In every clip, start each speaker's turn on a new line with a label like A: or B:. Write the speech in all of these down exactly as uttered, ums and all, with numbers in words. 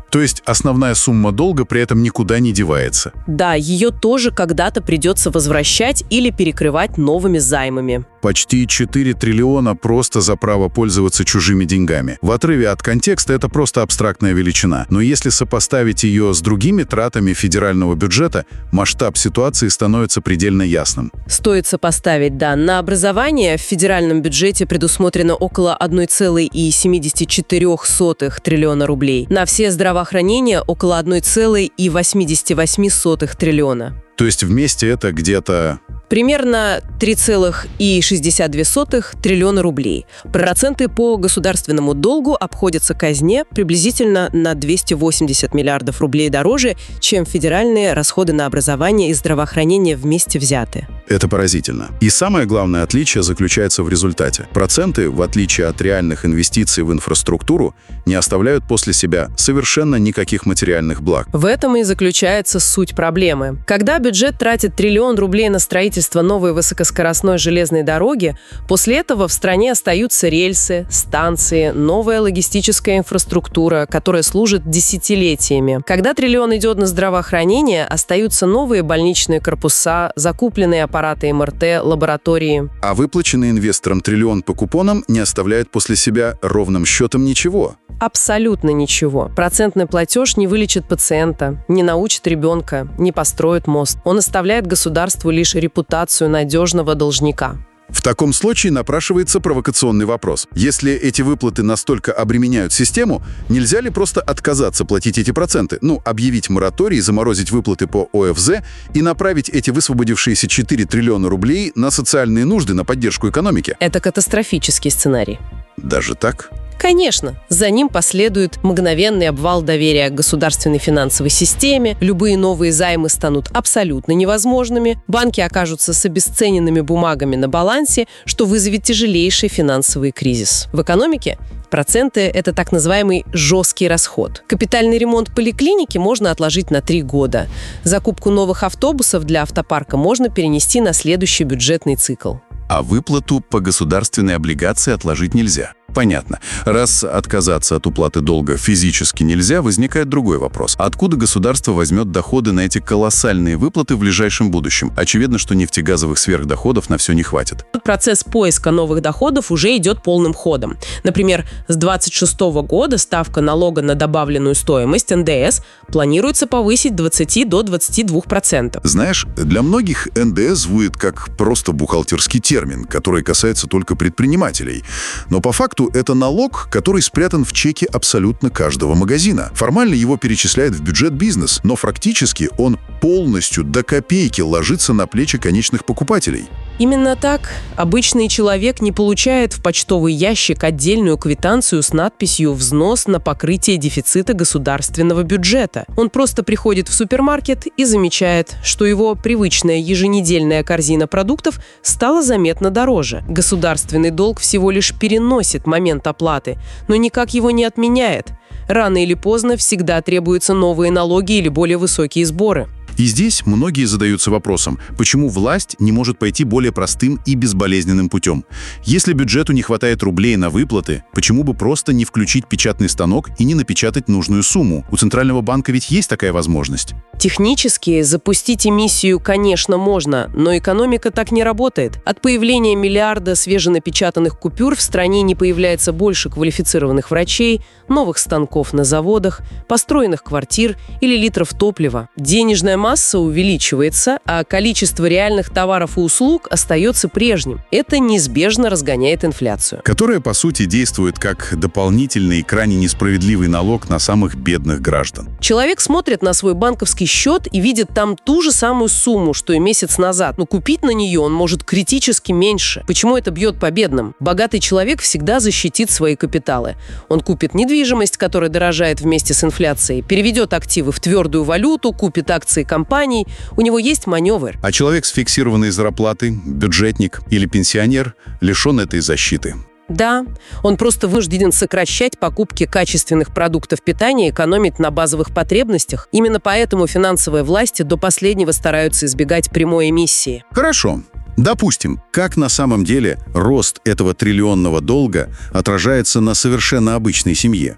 A: То есть основная сумма долга при этом никуда не девается?
B: Да, ее тоже когда-то придется возвращать или перекрывать новыми займами.
A: Почти четыре триллиона просто за право пользоваться чужими деньгами. В отрыве от контекста это просто абстрактная величина. Но если сопоставить ее с другими тратами федерального бюджета, масштаб ситуации становится предельно ясным.
B: Стоит сопоставить, да. На образование в федеральном бюджете предусмотрено около одна целая семьдесят четыре сотых триллиона рублей. На все здравоохранение около одна целая восемьдесят восемь сотых триллиона.
A: То есть вместе это где-то...
B: Примерно три целых шестьдесят две сотых триллиона рублей. Проценты по государственному долгу обходятся казне приблизительно на двести восемьдесят миллиардов рублей дороже, чем федеральные расходы на образование и здравоохранение вместе взяты.
A: Это поразительно. И самое главное отличие заключается в результате. Проценты, в отличие от реальных инвестиций в инфраструктуру, не оставляют после себя совершенно никаких материальных благ.
B: В этом и заключается суть проблемы. Когда бюджет тратит триллион рублей на строительство новой высокоскоростной железной дороги, после этого в стране остаются рельсы, станции, новая логистическая инфраструктура, которая служит десятилетиями. Когда триллион идет на здравоохранение, остаются новые больничные корпуса, закупленные аппараты эм эр тэ, лаборатории.
A: А выплаченный инвесторам триллион по купонам не оставляет после себя ровным счетом ничего.
B: Абсолютно ничего. Процентный платеж не вылечит пациента, не научит ребенка, не построит мост. Он оставляет государству лишь репутацию надежного должника.
A: В таком случае напрашивается провокационный вопрос. Если эти выплаты настолько обременяют систему, нельзя ли просто отказаться платить эти проценты? Ну, объявить мораторий, заморозить выплаты по о эф зэ и направить эти высвободившиеся четыре триллиона рублей на социальные нужды, на поддержку экономики?
B: Это катастрофический сценарий.
A: Даже так?
B: Конечно, за ним последует мгновенный обвал доверия к государственной финансовой системе, любые новые займы станут абсолютно невозможными, банки окажутся с обесцененными бумагами на балансе, что вызовет тяжелейший финансовый кризис. В экономике проценты – это так называемый жесткий расход. Капитальный ремонт поликлиники можно отложить на три года. Закупку новых автобусов для автопарка можно перенести на следующий бюджетный цикл.
A: А выплату по государственной облигации отложить нельзя. Понятно. Раз отказаться от уплаты долга физически нельзя, возникает другой вопрос. Откуда государство возьмет доходы на эти колоссальные выплаты в ближайшем будущем? Очевидно, что нефтегазовых сверхдоходов на все не хватит.
B: Процесс поиска новых доходов уже идет полным ходом. Например, с двадцать шестого года ставка налога на добавленную стоимость, эн дэ эс, планируется повысить двадцати до двадцати двух процентов.
A: Знаешь, для многих эн дэ эс звучит как просто бухгалтерский термин, который касается только предпринимателей. Но по факту это налог, который спрятан в чеке абсолютно каждого магазина. Формально его перечисляют в бюджет бизнес, но фактически он полностью до копейки ложится на плечи конечных покупателей.
B: Именно так. Обычный человек не получает в почтовый ящик отдельную квитанцию с надписью «Взнос на покрытие дефицита государственного бюджета». Он просто приходит в супермаркет и замечает, что его привычная еженедельная корзина продуктов стала заметно дороже. Государственный долг всего лишь переносит момент оплаты, но никак его не отменяет. Рано или поздно всегда требуются новые налоги или более высокие сборы.
A: И здесь многие задаются вопросом, почему власть не может пойти более простым и безболезненным путем? Если бюджету не хватает рублей на выплаты, почему бы просто не включить печатный станок и не напечатать нужную сумму? У Центрального банка ведь есть такая возможность.
B: Технически запустить эмиссию, конечно, можно, но экономика так не работает. От появления миллиарда свеженапечатанных купюр в стране не появляется больше квалифицированных врачей, новых станков на заводах, построенных квартир или литров топлива. Денежная масса увеличивается, а количество реальных товаров и услуг остается прежним. Это неизбежно разгоняет инфляцию.
A: Которая, по сути, действует как дополнительный и крайне несправедливый налог на самых бедных граждан.
B: Человек смотрит на свой банковский счет и видит там ту же самую сумму, что и месяц назад, но купить на нее он может критически меньше. Почему это бьет по бедным? Богатый человек всегда защитит свои капиталы. Он купит недвижимость, которая дорожает вместе с инфляцией, переведет активы в твердую валюту, купит акции компаний, у него есть маневр.
A: А человек с фиксированной зарплатой, бюджетник или пенсионер лишен этой защиты.
B: Да, он просто вынужден сокращать покупки качественных продуктов питания и экономить на базовых потребностях. Именно поэтому финансовые власти до последнего стараются избегать прямой эмиссии.
A: Хорошо. Допустим, как на самом деле рост этого триллионного долга отражается на совершенно обычной семье?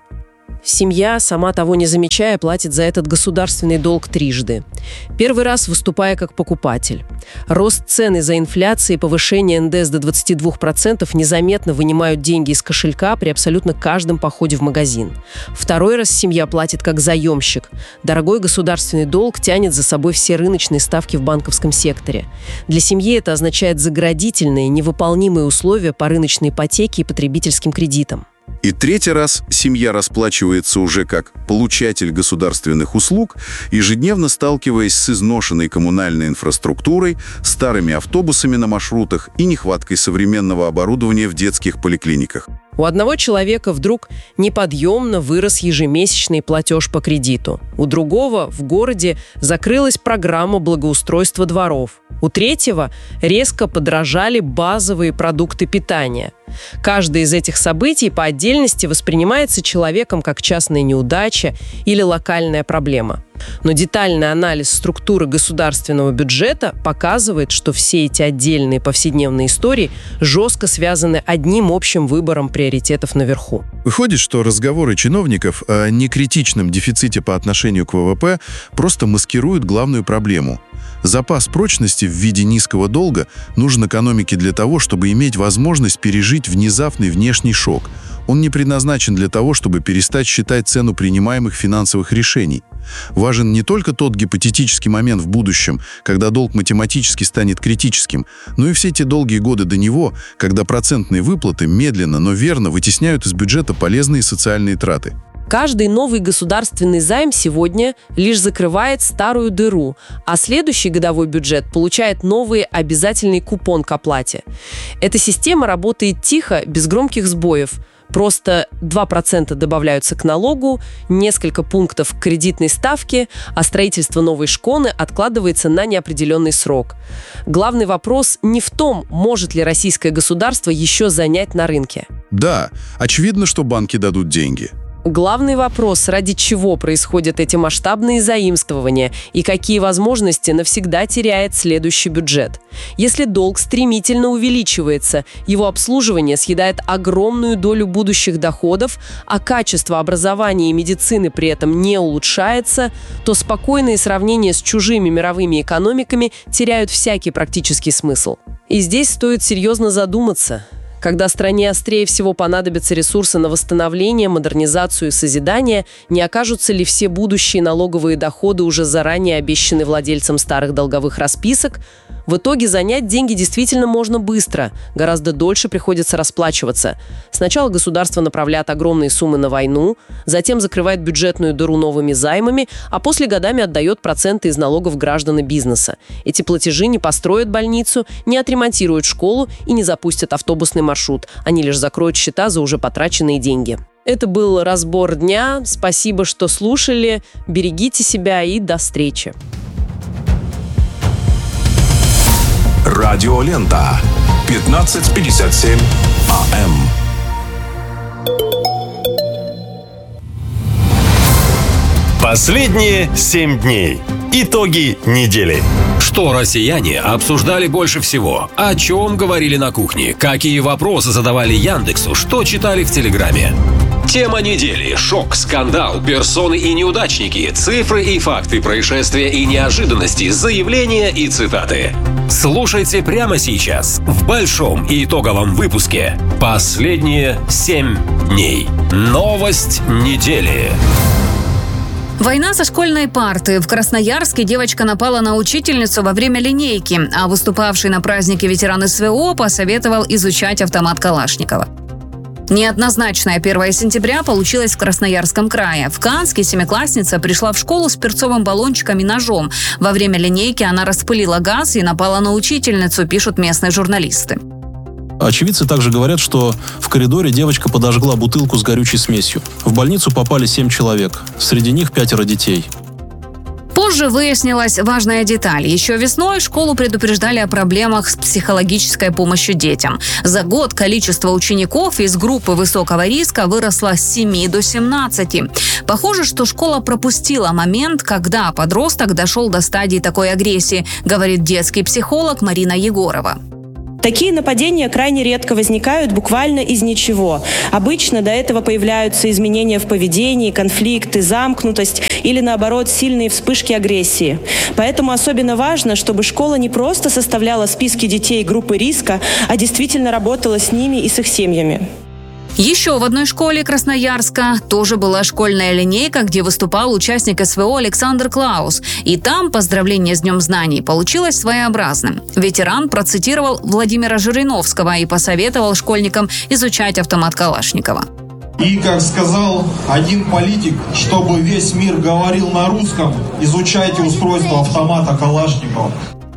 B: Семья, сама того не замечая, платит за этот государственный долг трижды. Первый раз выступая как покупатель. Рост цен из-за инфляции и повышение эн дэ эс до двадцати двух процентов незаметно вынимают деньги из кошелька при абсолютно каждом походе в магазин. Второй раз семья платит как заемщик. Дорогой государственный долг тянет за собой все рыночные ставки в банковском секторе. Для семьи это означает заградительные, невыполнимые условия по рыночной ипотеке и потребительским кредитам.
A: И третий раз семья расплачивается уже как получатель государственных услуг, ежедневно сталкиваясь с изношенной коммунальной инфраструктурой, старыми автобусами на маршрутах и нехваткой современного оборудования в детских поликлиниках.
B: У одного человека вдруг неподъемно вырос ежемесячный платеж по кредиту. У другого в городе закрылась программа благоустройства дворов. У третьего резко подорожали базовые продукты питания. Каждое из этих событий по отдельности воспринимается человеком как частная неудача или локальная проблема. Но детальный анализ структуры государственного бюджета показывает, что все эти отдельные повседневные истории жестко связаны одним общим выбором приоритетов наверху.
C: Выходит, что разговоры чиновников о некритичном дефиците по отношению к вэ вэ пэ просто маскируют главную проблему. Запас прочности в виде низкого долга нужен экономике для того, чтобы иметь возможность пережить внезапный внешний шок. Он не предназначен для того, чтобы перестать считать цену принимаемых финансовых решений. Важен не только тот гипотетический момент в будущем, когда долг математически станет критическим, но и все те долгие годы до него, когда процентные выплаты медленно, но верно вытесняют из бюджета полезные социальные траты.
B: Каждый новый государственный займ сегодня лишь закрывает старую дыру, а следующий годовой бюджет получает новый обязательный купон к оплате. Эта система работает тихо, без громких сбоев. Просто два процента добавляются к налогу, несколько пунктов к кредитной ставке, а строительство новой школы откладывается на неопределенный срок. Главный вопрос не в том, может ли российское государство еще занять на рынке.
C: Да, очевидно, что банки дадут деньги.
B: Главный вопрос, ради чего происходят эти масштабные заимствования и какие возможности навсегда теряет следующий бюджет. Если долг стремительно увеличивается, его обслуживание съедает огромную долю будущих доходов, а качество образования и медицины при этом не улучшается, то спокойные сравнения с чужими мировыми экономиками теряют всякий практический смысл. И здесь стоит серьезно задуматься. Когда стране острее всего понадобятся ресурсы на восстановление, модернизацию и созидание, не окажутся ли все будущие налоговые доходы уже заранее обещаны владельцам старых долговых расписок? В итоге занять деньги действительно можно быстро, гораздо дольше приходится расплачиваться. Сначала государство направляет огромные суммы на войну, затем закрывает бюджетную дыру новыми займами, а после годами отдает проценты из налогов граждан и бизнеса. Эти платежи не построят больницу, не отремонтируют школу и не запустят автобусный маршрут. Они лишь закроют счета за уже потраченные деньги. Это был разбор дня. Спасибо, что слушали. Берегите себя и до встречи.
D: Радиолента. пятнадцать пятьдесят семь а эм.
E: Последние семь дней. Итоги недели.
F: Что россияне обсуждали больше всего? О чем говорили на кухне? Какие вопросы задавали Яндексу? Что читали в Телеграме? Тема недели. Шок, скандал, персоны и неудачники, цифры и факты происшествия и неожиданности, заявления и цитаты. Слушайте прямо сейчас в большом и итоговом выпуске «Последние семь дней». Новость недели.
G: Война со школьной парты. В Красноярске девочка напала на учительницу во время линейки, а выступавший на празднике ветеран эс вэ о посоветовал изучать автомат Калашникова. Неоднозначное первое сентября получилось в Красноярском крае. В Канске семиклассница пришла в школу с перцовым баллончиком и ножом. Во время линейки она распылила газ и напала на учительницу, пишут местные журналисты.
H: Очевидцы также говорят, что в коридоре девочка подожгла бутылку с горючей смесью. В больницу попали семь человек. Среди них пятеро детей.
G: Позже выяснилась важная деталь. Еще весной школу предупреждали о проблемах с психологической помощью детям. За год количество учеников из группы высокого риска выросло с семи до семнадцати. Похоже, что школа пропустила момент, когда подросток дошел до стадии такой агрессии, говорит детский психолог Марина Егорова.
I: Такие нападения крайне редко возникают буквально из ничего. Обычно до этого появляются изменения в поведении, конфликты, замкнутость или, наоборот, сильные вспышки агрессии. Поэтому особенно важно, чтобы школа не просто составляла списки детей группы риска, а действительно работала с ними и с их семьями.
G: Еще в одной школе Красноярска тоже была школьная линейка, где выступал участник СВО Александр Клаус. И там поздравление с Днем знаний получилось своеобразным. Ветеран процитировал Владимира Жириновского и посоветовал школьникам изучать автомат Калашникова.
J: И, как сказал один политик, чтобы весь мир говорил на русском, изучайте устройство автомата Калашникова.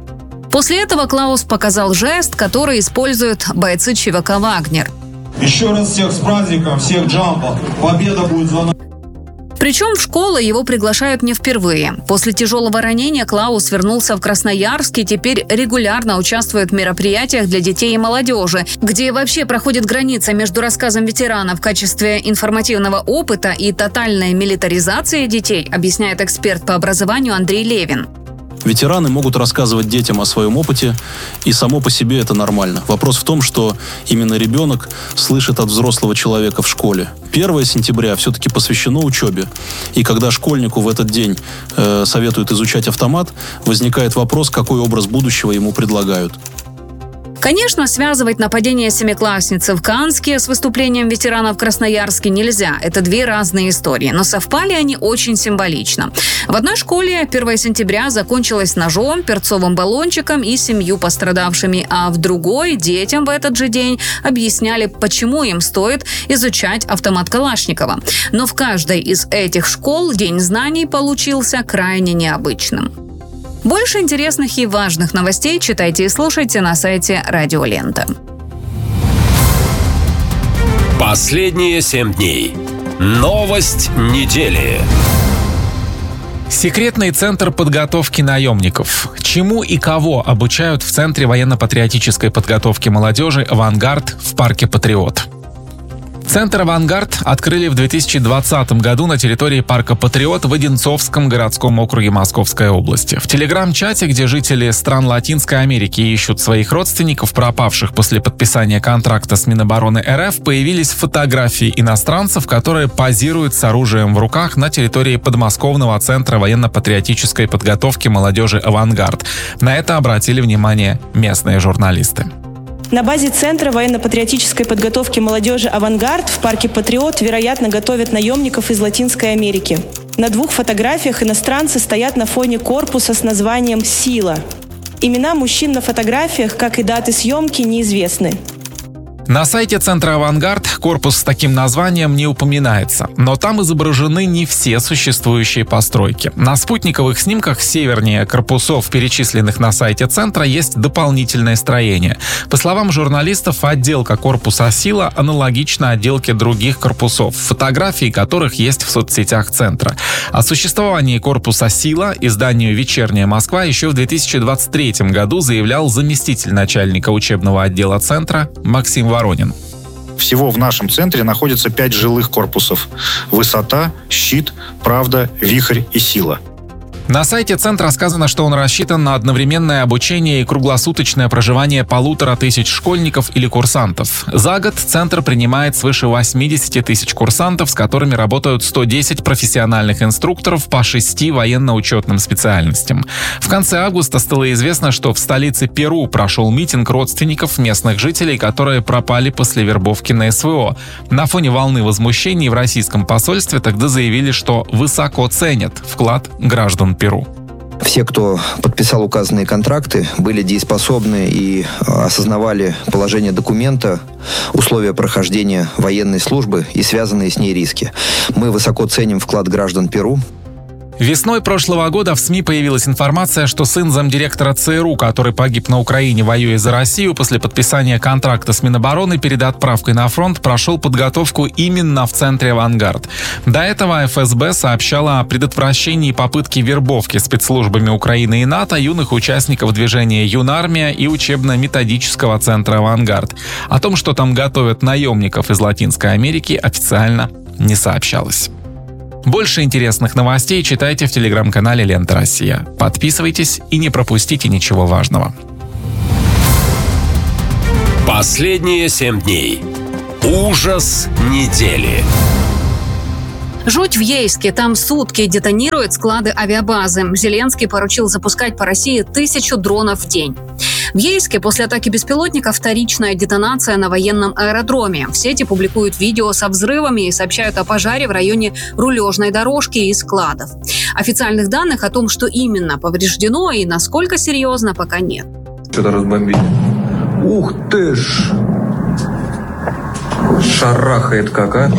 G: После этого Клаус показал жест, который используют бойцы ЧВК «Вагнер».
J: Еще раз всех с праздником, всех джампа. Победа будет за нами.
G: Причем в школу его приглашают не впервые. После тяжелого ранения Клаус вернулся в Красноярск и теперь регулярно участвует в мероприятиях для детей и молодежи, где вообще проходит граница между рассказом ветерана в качестве информативного опыта и тотальной милитаризацией детей, объясняет эксперт по образованию Андрей Левин.
H: Ветераны могут рассказывать детям о своем опыте, и само по себе это нормально. Вопрос в том, что именно ребенок слышит от взрослого человека в школе. первое сентября все-таки посвящено учебе. И когда школьнику в этот день э, советуют изучать автомат, возникает вопрос, какой образ будущего ему предлагают.
G: Конечно, связывать нападение семиклассницы в Канске с выступлением ветерана в Красноярске нельзя. Это две разные истории, но совпали они очень символично. В одной школе первое сентября закончилось ножом, перцовым баллончиком и семью пострадавшими, а в другой детям в этот же день объясняли, почему им стоит изучать автомат Калашникова. Но в каждой из этих школ День знаний получился крайне необычным. Больше интересных и важных новостей читайте и слушайте на сайте Радио Лента.
F: Последние семь дней. Новость недели.
K: Секретный центр подготовки наемников. Чему и кого обучают в Центре военно-патриотической подготовки молодежи «Авангард» в парке «Патриот». Центр «Авангард» открыли в две тысячи двадцатом году на территории парка «Патриот» в Одинцовском городском округе Московской области. В телеграм-чате, где жители стран Латинской Америки ищут своих родственников, пропавших после подписания контракта с Минобороны РФ, появились фотографии иностранцев, которые позируют с оружием в руках на территории подмосковного Центра военно-патриотической подготовки молодежи «Авангард». На это обратили внимание местные журналисты.
I: На базе Центра военно-патриотической подготовки молодежи «Авангард» в парке «Патриот», вероятно, готовят наемников из Латинской Америки. На двух фотографиях иностранцы стоят на фоне корпуса с названием «Сила». Имена мужчин на фотографиях, как и даты съемки, неизвестны.
K: На сайте Центра «Авангард» корпус с таким названием не упоминается, но там изображены не все существующие постройки. На спутниковых снимках севернее корпусов, перечисленных на сайте Центра, есть дополнительное строение. По словам журналистов, отделка корпуса «Сила» аналогична отделке других корпусов, фотографии которых есть в соцсетях Центра. О существовании корпуса «Сила» изданию «Вечерняя Москва» еще в две тысячи двадцать третьем году заявлял заместитель начальника учебного отдела Центра Максим Воронин.
L: Всего в нашем центре находится пять жилых корпусов: «Высота», «Щит», «Правда», «Вихрь» и «Сила».
K: На сайте Центра сказано, что он рассчитан на одновременное обучение и круглосуточное проживание полутора тысяч школьников или курсантов. За год Центр принимает свыше восьмидесяти тысяч курсантов, с которыми работают сто десять профессиональных инструкторов по шести военно-учетным специальностям. В конце августа стало известно, что в столице Перу прошел митинг родственников местных жителей, которые пропали после вербовки на СВО. На фоне волны возмущений в российском посольстве тогда заявили, что высоко ценят вклад граждан Перу.
M: Все, кто подписал указанные контракты, были дееспособны и осознавали положение документа, условия прохождения военной службы и связанные с ней риски. Мы высоко ценим вклад граждан Перу.
K: Весной прошлого года в СМИ появилась информация, что сын замдиректора ЦРУ, который погиб на Украине, воюя за Россию, после подписания контракта с Минобороны перед отправкой на фронт прошел подготовку именно в Центре «Авангард». До этого эф эс бэ сообщала о предотвращении попытки вербовки спецслужбами Украины и НАТО юных участников движения «Юнармия» и учебно-методического Центра «Авангард». О том, что там готовят наемников из Латинской Америки, официально не сообщалось. Больше интересных новостей читайте в телеграм-канале «Лента Россия». Подписывайтесь и не пропустите ничего важного.
F: Последние семь дней. Ужас недели.
G: Жуть в Ейске. Там сутки детонируют склады авиабазы. Зеленский поручил запускать по России тысячу дронов в день. В Ейске после атаки беспилотника вторичная детонация на военном аэродроме. В сети публикуют видео со взрывами и сообщают о пожаре в районе рулежной дорожки и складов. Официальных данных о том, что именно повреждено и насколько серьезно, пока нет.
N: Что-то разбомбили. Ух ты ж! Шарахает как, а?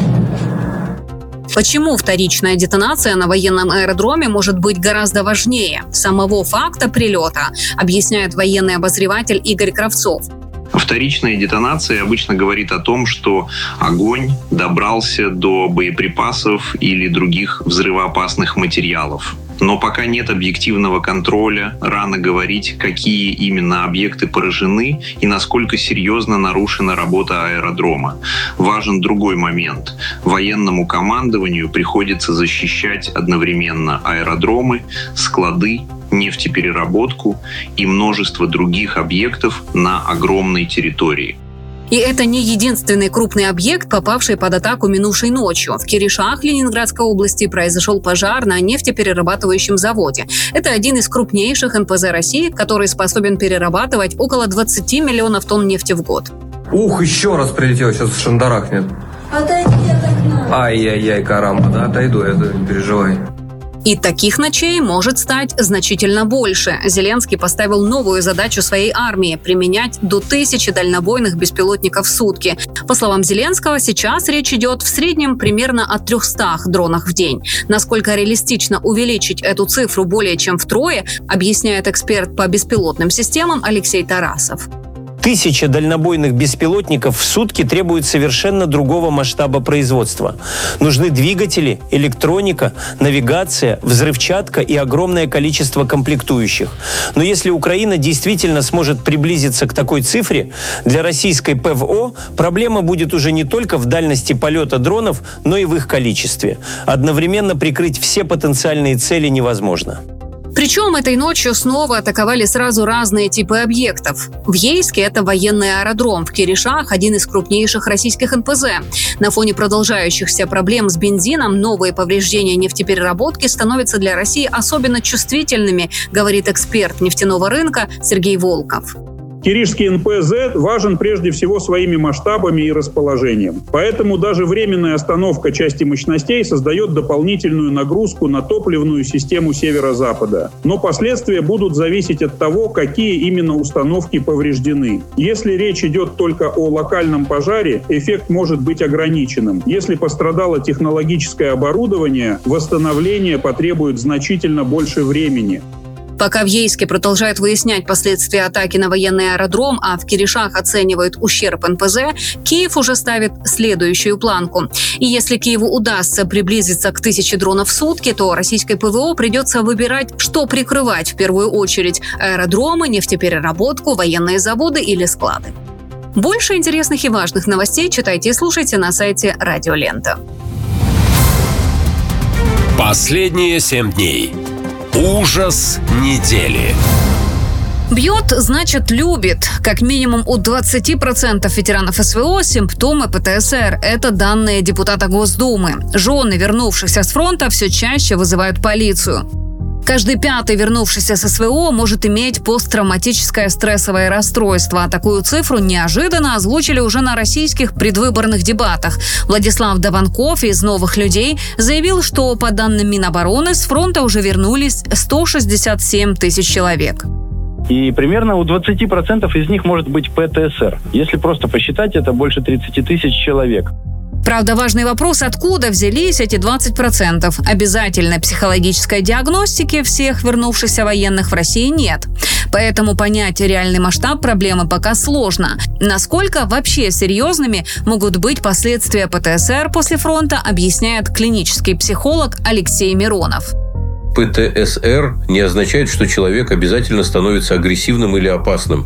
G: Почему вторичная детонация на военном аэродроме может быть гораздо важнее самого факта прилета, объясняет военный обозреватель Игорь Кравцов.
O: Вторичная детонация обычно говорит о том, что огонь добрался до боеприпасов или других взрывоопасных материалов. Но пока нет объективного контроля, рано говорить, какие именно объекты поражены и насколько серьезно нарушена работа аэродрома. Важен другой момент. Военному командованию приходится защищать одновременно аэродромы, склады, нефтепереработку и множество других объектов на огромной территории.
G: И это не единственный крупный объект, попавший под атаку минувшей ночью. В Киришах Ленинградской области произошел пожар на нефтеперерабатывающем заводе. Это один из крупнейших эн пэ зэ России, который способен перерабатывать около двадцать миллионов тонн нефти в год.
N: Ух, еще раз прилетел, сейчас шандарахнет.
P: Отойди от окна.
N: Ай-яй-яй, карамба, да, отойду, я не переживай.
G: И таких ночей может стать значительно больше. Зеленский поставил новую задачу своей армии – применять до тысячи дальнобойных беспилотников в сутки. По словам Зеленского, сейчас речь идет в среднем примерно о трехстах дронах в день. Насколько реалистично увеличить эту цифру более чем втрое, объясняет эксперт по беспилотным системам Алексей Тарасов.
Q: Тысяча дальнобойных беспилотников в сутки требует совершенно другого масштаба производства. Нужны двигатели, электроника, навигация, взрывчатка и огромное количество комплектующих. Но если Украина действительно сможет приблизиться к такой цифре, для российской пэ вэ о проблема будет уже не только в дальности полета дронов, но и в их количестве. Одновременно прикрыть все потенциальные цели невозможно.
G: Причем этой ночью снова атаковали сразу разные типы объектов. В Ейске это военный аэродром, в Киришах – один из крупнейших российских эн пэ зэ. На фоне продолжающихся проблем с бензином новые повреждения нефтепереработки становятся для России особенно чувствительными, говорит эксперт нефтяного рынка Сергей Волков.
R: Киришский эн пэ зэ важен прежде всего своими масштабами и расположением. Поэтому даже временная остановка части мощностей создает дополнительную нагрузку на топливную систему северо-запада. Но последствия будут зависеть от того, какие именно установки повреждены. Если речь идет только о локальном пожаре, эффект может быть ограниченным. Если пострадало технологическое оборудование, восстановление потребует значительно больше времени.
G: Пока в Ейске продолжают выяснять последствия атаки на военный аэродром, а в Киришах оценивают ущерб эн пэ зэ, Киев уже ставит следующую планку. И если Киеву удастся приблизиться к тысяче дронов в сутки, то российской пэ вэ о придется выбирать, что прикрывать в первую очередь – аэродромы, нефтепереработку, военные заводы или склады. Больше интересных и важных новостей читайте и слушайте на сайте Радио Лента.
F: Последние семь дней. Ужас недели.
G: Бьет, значит, любит. Как минимум у двадцати процентов ветеранов эс вэ о симптомы пэ тэ эс эр. Это данные депутата Госдумы. Жены, вернувшихся с фронта, все чаще вызывают полицию. Каждый пятый вернувшийся с эс вэ о может иметь посттравматическое стрессовое расстройство. Такую цифру неожиданно озвучили уже на российских предвыборных дебатах. Владислав Даванков из «Новых людей» заявил, что по данным Минобороны с фронта уже вернулись сто шестьдесят семь тысяч человек.
S: И примерно у двадцати процентов из них может быть пэ тэ эс эр. Если просто посчитать, это больше тридцати тысяч человек.
G: Правда, важный вопрос, откуда взялись эти двадцать процентов. Обязательной психологической диагностики всех вернувшихся военных в России нет. Поэтому понять реальный масштаб проблемы пока сложно. Насколько вообще серьезными могут быть последствия пэ тэ эс эр после фронта, объясняет клинический психолог Алексей Миронов.
T: пэ тэ эс эр не означает, что человек обязательно становится агрессивным или опасным.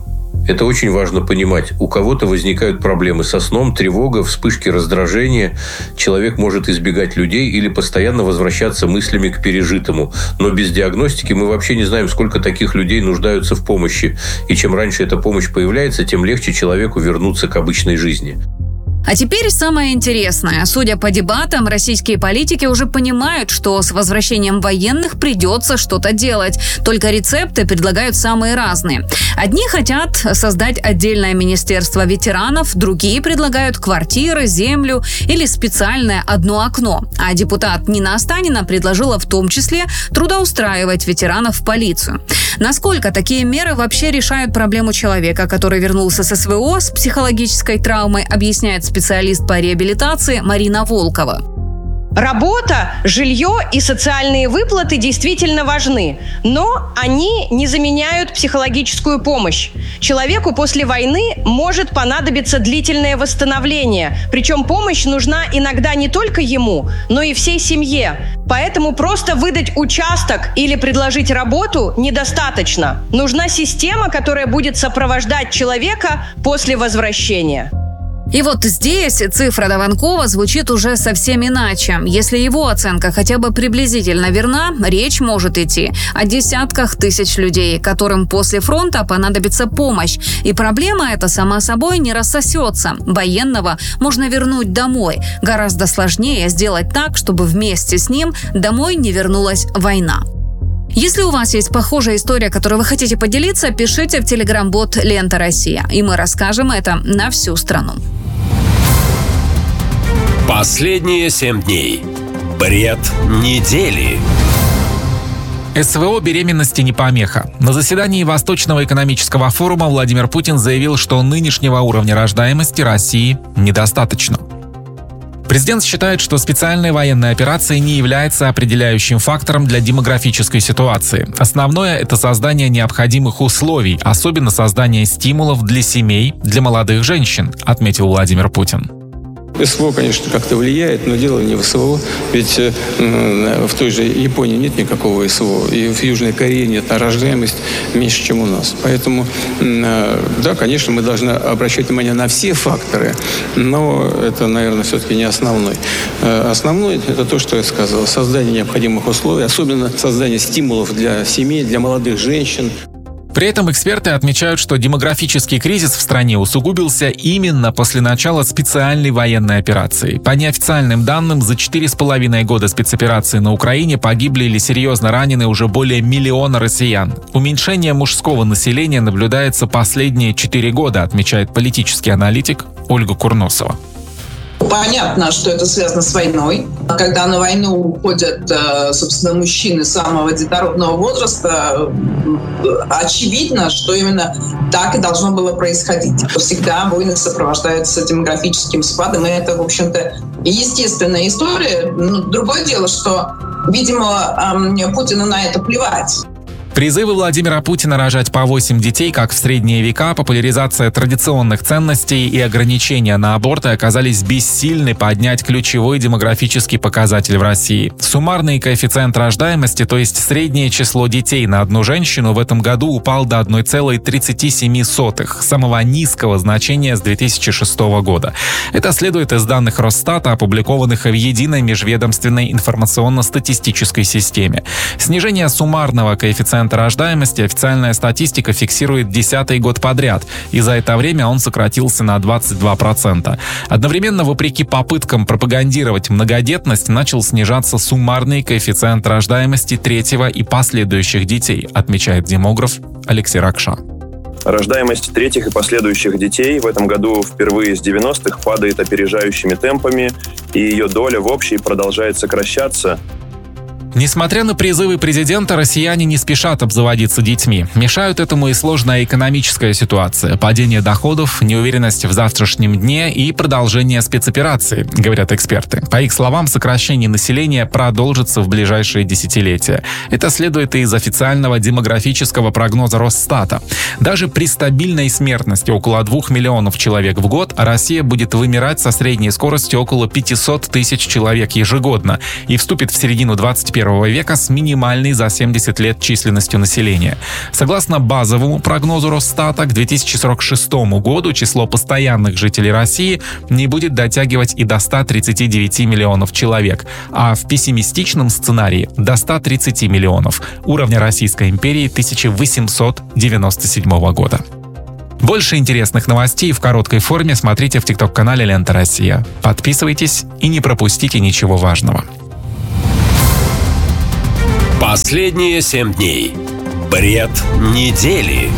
T: Это очень важно понимать. У кого-то возникают проблемы со сном, тревога, вспышки раздражения. Человек может избегать людей или постоянно возвращаться мыслями к пережитому. Но без диагностики мы вообще не знаем, сколько таких людей нуждаются в помощи. И чем раньше эта помощь появляется, тем легче человеку вернуться к обычной жизни.
G: А теперь самое интересное. Судя по дебатам, российские политики уже понимают, что с возвращением военных придется что-то делать. Только рецепты предлагают самые разные. Одни хотят создать отдельное министерство ветеранов, другие предлагают квартиры, землю или специальное одно окно. А депутат Нина Останина предложила в том числе трудоустраивать ветеранов в полицию. Насколько такие меры вообще решают проблему человека, который вернулся с СВО с психологической травмой, объясняет специалист по реабилитации Марина Волкова.
U: Работа, жилье и социальные выплаты действительно важны, но они не заменяют психологическую помощь. Человеку после войны может понадобиться длительное восстановление, причем помощь нужна иногда не только ему, но и всей семье. Поэтому просто выдать участок или предложить работу недостаточно. Нужна система, которая будет сопровождать человека после возвращения.
G: И вот здесь цифра Дованкова звучит уже совсем иначе. Если его оценка хотя бы приблизительно верна, речь может идти о десятках тысяч людей, которым после фронта понадобится помощь. И проблема эта, сама собой, не рассосется. Военного можно вернуть домой. Гораздо сложнее сделать так, чтобы вместе с ним домой не вернулась война. Если у вас есть похожая история, которой вы хотите поделиться, пишите в телеграм-бот «Лента Россия», и мы расскажем это на всю страну.
F: Последние семь дней. Бред недели.
K: СВО беременности не помеха. На заседании Восточного экономического форума Владимир Путин заявил, что нынешнего уровня рождаемости России недостаточно. Президент считает, что специальная военная операция не является определяющим фактором для демографической ситуации. Основное – это создание необходимых условий, особенно создание стимулов для семей, для молодых женщин, отметил Владимир Путин.
V: СВО, конечно, как-то влияет, но дело не в СВО. Ведь э, в той же Японии нет никакого СВО, и в Южной Корее нет, а рождаемость меньше, чем у нас. Поэтому, э, да, конечно, мы должны обращать внимание на все факторы, но это, наверное, все-таки не основной. Э, основной – это то, что я сказал. Создание необходимых условий, особенно создание стимулов для семей, для молодых женщин.
K: При этом эксперты отмечают, что демографический кризис в стране усугубился именно после начала специальной военной операции. По неофициальным данным, за четыре с половиной года спецоперации на Украине погибли или серьезно ранены уже более миллиона россиян. Уменьшение мужского населения наблюдается последние четыре года, отмечает политический аналитик Ольга Курносова.
W: Понятно, что это связано с войной. Когда на войну уходят, собственно, мужчины самого детородного возраста, очевидно, что именно так и должно было происходить. Всегда войны сопровождаются демографическим спадом, и это, в общем-то, естественная история. Но другое дело, что, видимо, Путину на это плевать.
K: Призывы Владимира Путина рожать по восемь детей, как в средние века, популяризация традиционных ценностей и ограничения на аборты оказались бессильны поднять ключевой демографический показатель в России. Суммарный коэффициент рождаемости, то есть среднее число детей на одну женщину, в этом году упал до одна целая тридцать семь сотых, самого низкого значения с две тысячи шестого года. Это следует из данных Росстата, опубликованных в единой межведомственной информационно-статистической системе. Снижение суммарного коэффициента рождаемости официальная статистика фиксирует десятый год подряд, и за это время он сократился на двадцать два процента. Одновременно, вопреки попыткам пропагандировать многодетность, начал снижаться суммарный коэффициент рождаемости третьего и последующих детей, отмечает демограф Алексей Ракша.
X: Рождаемость третьих и последующих детей в этом году впервые с девяностых падает опережающими темпами, и ее доля в общей продолжает сокращаться.
K: Несмотря на призывы президента, россияне не спешат обзаводиться детьми. Мешают этому и сложная экономическая ситуация, падение доходов, неуверенность в завтрашнем дне и продолжение спецоперации, говорят эксперты. По их словам, сокращение населения продолжится в ближайшие десятилетия. Это следует и из официального демографического прогноза Росстата. Даже при стабильной смертности около двух миллионов человек в год Россия будет вымирать со средней скоростью около пятьсот тысяч человек ежегодно и вступит в середину двадцать первого первого века с минимальной за семьдесят лет численностью населения. Согласно базовому прогнозу Росстата, к две тысячи сорок шестому году число постоянных жителей России не будет дотягивать и до ста тридцати девяти миллионов человек, а в пессимистичном сценарии до ста тридцати миллионов, уровня Российской империи тысяча восемьсот девяносто седьмого года. Больше интересных новостей в короткой форме смотрите в тикток-канале «Лента Россия». Подписывайтесь и не пропустите ничего важного.
F: Последние семь дней. Бред недели.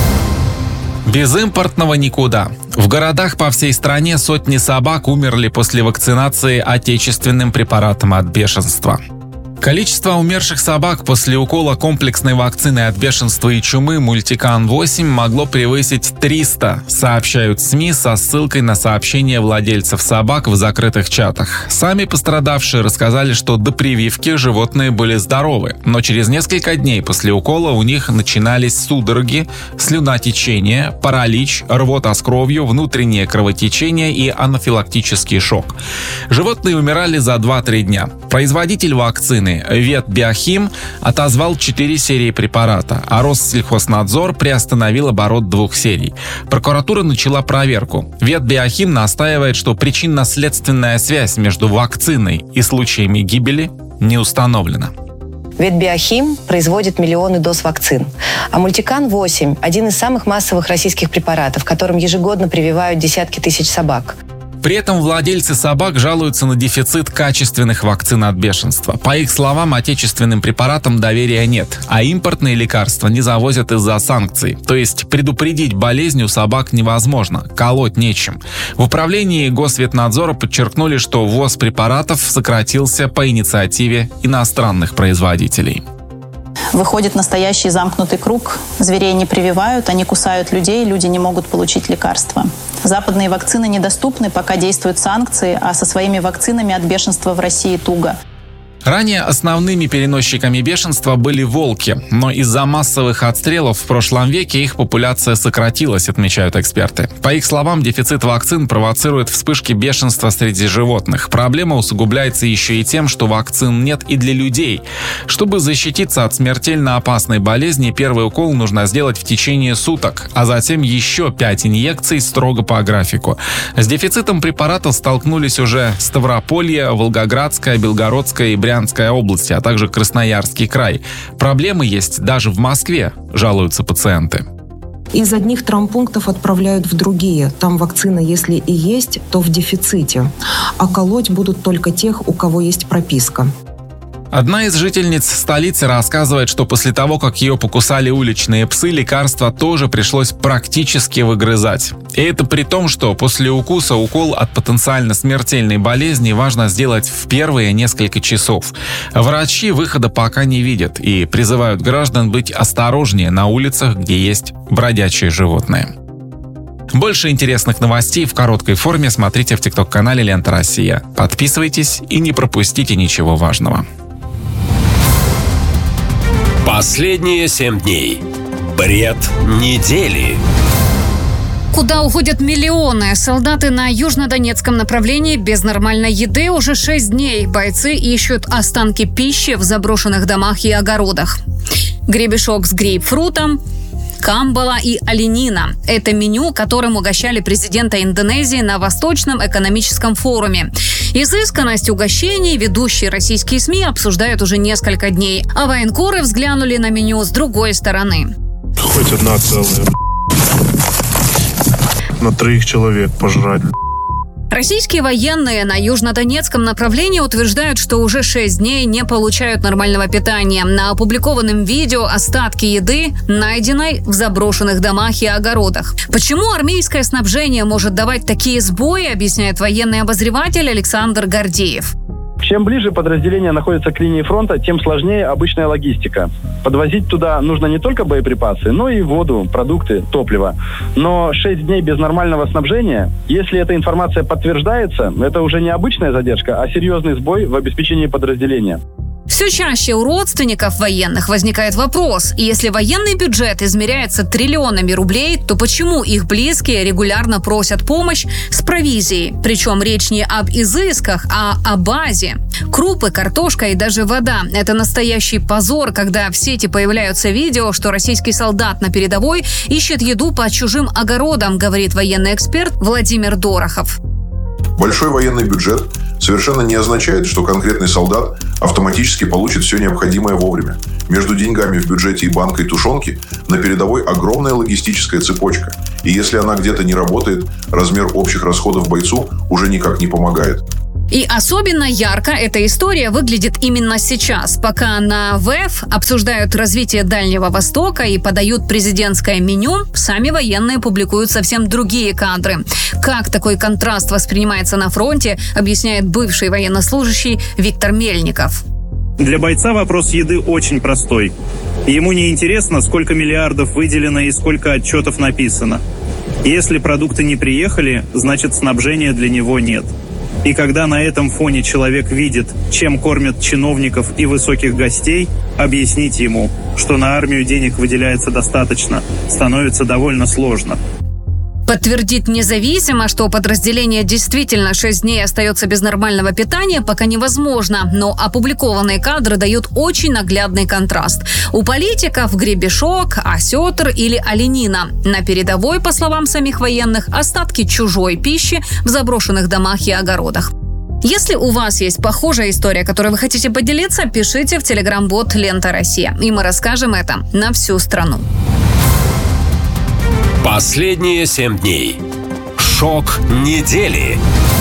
K: Без импортного никуда. В городах по всей стране сотни собак умерли после вакцинации отечественным препаратом от бешенства. Количество умерших собак после укола комплексной вакцины от бешенства и чумы Мультикан восемь могло превысить триста, сообщают СМИ со ссылкой на сообщения владельцев собак в закрытых чатах. Сами пострадавшие рассказали, что до прививки животные были здоровы, но через несколько дней после укола у них начинались судороги, слюнотечение, паралич, рвота с кровью, внутреннее кровотечение и анафилактический шок. Животные умирали за два-три дня. Производитель вакцины Ветбиохим отозвал четыре серии препарата, а Россельхознадзор приостановил оборот двух серий. Прокуратура начала проверку. Ветбиохим настаивает, что причинно-следственная связь между вакциной и случаями гибели не установлена.
A: Ветбиохим производит миллионы доз вакцин. А Мультикан восемь – один из самых массовых российских препаратов, которым ежегодно прививают десятки тысяч собак.
K: При этом владельцы собак жалуются на дефицит качественных вакцин от бешенства. По их словам, отечественным препаратам доверия нет, а импортные лекарства не завозят из-за санкций. То есть предупредить болезнь у собак невозможно, колоть нечем. В управлении Госветнадзора подчеркнули, что ввоз препаратов сократился по инициативе иностранных производителей.
B: Выходит настоящий замкнутый круг. Зверей не прививают, они кусают людей, люди не могут получить лекарства. Западные вакцины недоступны, пока действуют санкции, а со своими вакцинами от бешенства в России туго.
K: Ранее основными переносчиками бешенства были волки, но из-за массовых отстрелов в прошлом веке их популяция сократилась, отмечают эксперты. По их словам, дефицит вакцин провоцирует вспышки бешенства среди животных. Проблема усугубляется еще и тем, что вакцин нет и для людей. Чтобы защититься от смертельно опасной болезни, первый укол нужно сделать в течение суток, а затем еще пять инъекций строго по графику. С дефицитом препарата столкнулись уже Ставрополье, Волгоградская, Белгородская и Брянская Брянская область, а также Красноярский край. Проблемы есть даже в Москве, жалуются пациенты.
C: Из одних травмпунктов отправляют в другие. Там вакцина, если и есть, то в дефиците. А колоть будут только тех, у кого есть прописка.
K: Одна из жительниц столицы рассказывает, что после того, как ее покусали уличные псы, лекарства тоже пришлось практически выгрызать. И это при том, что после укуса укол от потенциально смертельной болезни важно сделать в первые несколько часов. Врачи выхода пока не видят и призывают граждан быть осторожнее на улицах, где есть бродячие животные. Больше интересных новостей в короткой форме смотрите в тикток-канале «Лента Россия». Подписывайтесь и не пропустите ничего важного.
F: Последние семь дней. Бред недели.
G: Куда уходят миллионы? Солдаты на южнодонецком направлении без нормальной еды уже шесть дней. Бойцы ищут останки пищи в заброшенных домах и огородах. Гребешок с грейпфрутом, камбала и оленина. Это меню, которым угощали президента Индонезии на Восточном экономическом форуме. Изысканность угощений ведущие российские СМИ обсуждают уже несколько дней, а военкоры взглянули на меню с другой стороны.
D: Хоть одна целая на троих человек пожрать.
G: Российские военные на южнодонецком направлении утверждают, что уже шесть дней не получают нормального питания. На опубликованном видео остатки еды, найденной в заброшенных домах и огородах. Почему армейское снабжение может давать такие сбои, объясняет военный обозреватель Александр Гордеев.
S: Чем ближе подразделение находится к линии фронта, тем сложнее обычная логистика. Подвозить туда нужно не только боеприпасы, но и воду, продукты, топливо. Но шесть дней без нормального снабжения, если эта информация подтверждается, это уже не обычная задержка, а серьезный сбой в обеспечении подразделения.
G: Все чаще у родственников военных возникает вопрос, если военный бюджет измеряется триллионами рублей, то почему их близкие регулярно просят помощь с провизией? Причем речь не об изысках, а о базе. Крупы, картошка и даже вода – это настоящий позор, когда в сети появляются видео, что российский солдат на передовой ищет еду по чужим огородам, говорит военный эксперт Владимир Дорохов.
E: Большой военный бюджет совершенно не означает, что конкретный солдат автоматически получит все необходимое вовремя. Между деньгами в бюджете и банкой тушенки на передовой огромная логистическая цепочка. И если она где-то не работает, размер общих расходов бойцу уже никак не помогает.
G: И особенно ярко эта история выглядит именно сейчас, пока на ВЭФ обсуждают развитие Дальнего Востока и подают президентское меню, сами военные публикуют совсем другие кадры. Как такой контраст воспринимается на фронте, объясняет бывший военнослужащий Виктор Мельников.
H: Для бойца вопрос еды очень простой. Ему не интересно, сколько миллиардов выделено и сколько отчетов написано. Если продукты не приехали, значит снабжения для него нет. И когда на этом фоне человек видит, чем кормят чиновников и высоких гостей, объяснить ему, что на армию денег выделяется достаточно, становится довольно сложно.
G: Подтвердить независимо, что подразделение действительно шесть дней остается без нормального питания, пока невозможно, но опубликованные кадры дают очень наглядный контраст. У политиков гребешок, осетр или оленина. На передовой, по словам самих военных, остатки чужой пищи в заброшенных домах и огородах. Если у вас есть похожая история, которой вы хотите поделиться, пишите в телеграм-бот «Лента Россия», и мы расскажем это на всю страну.
F: Последние семь дней. Шок недели.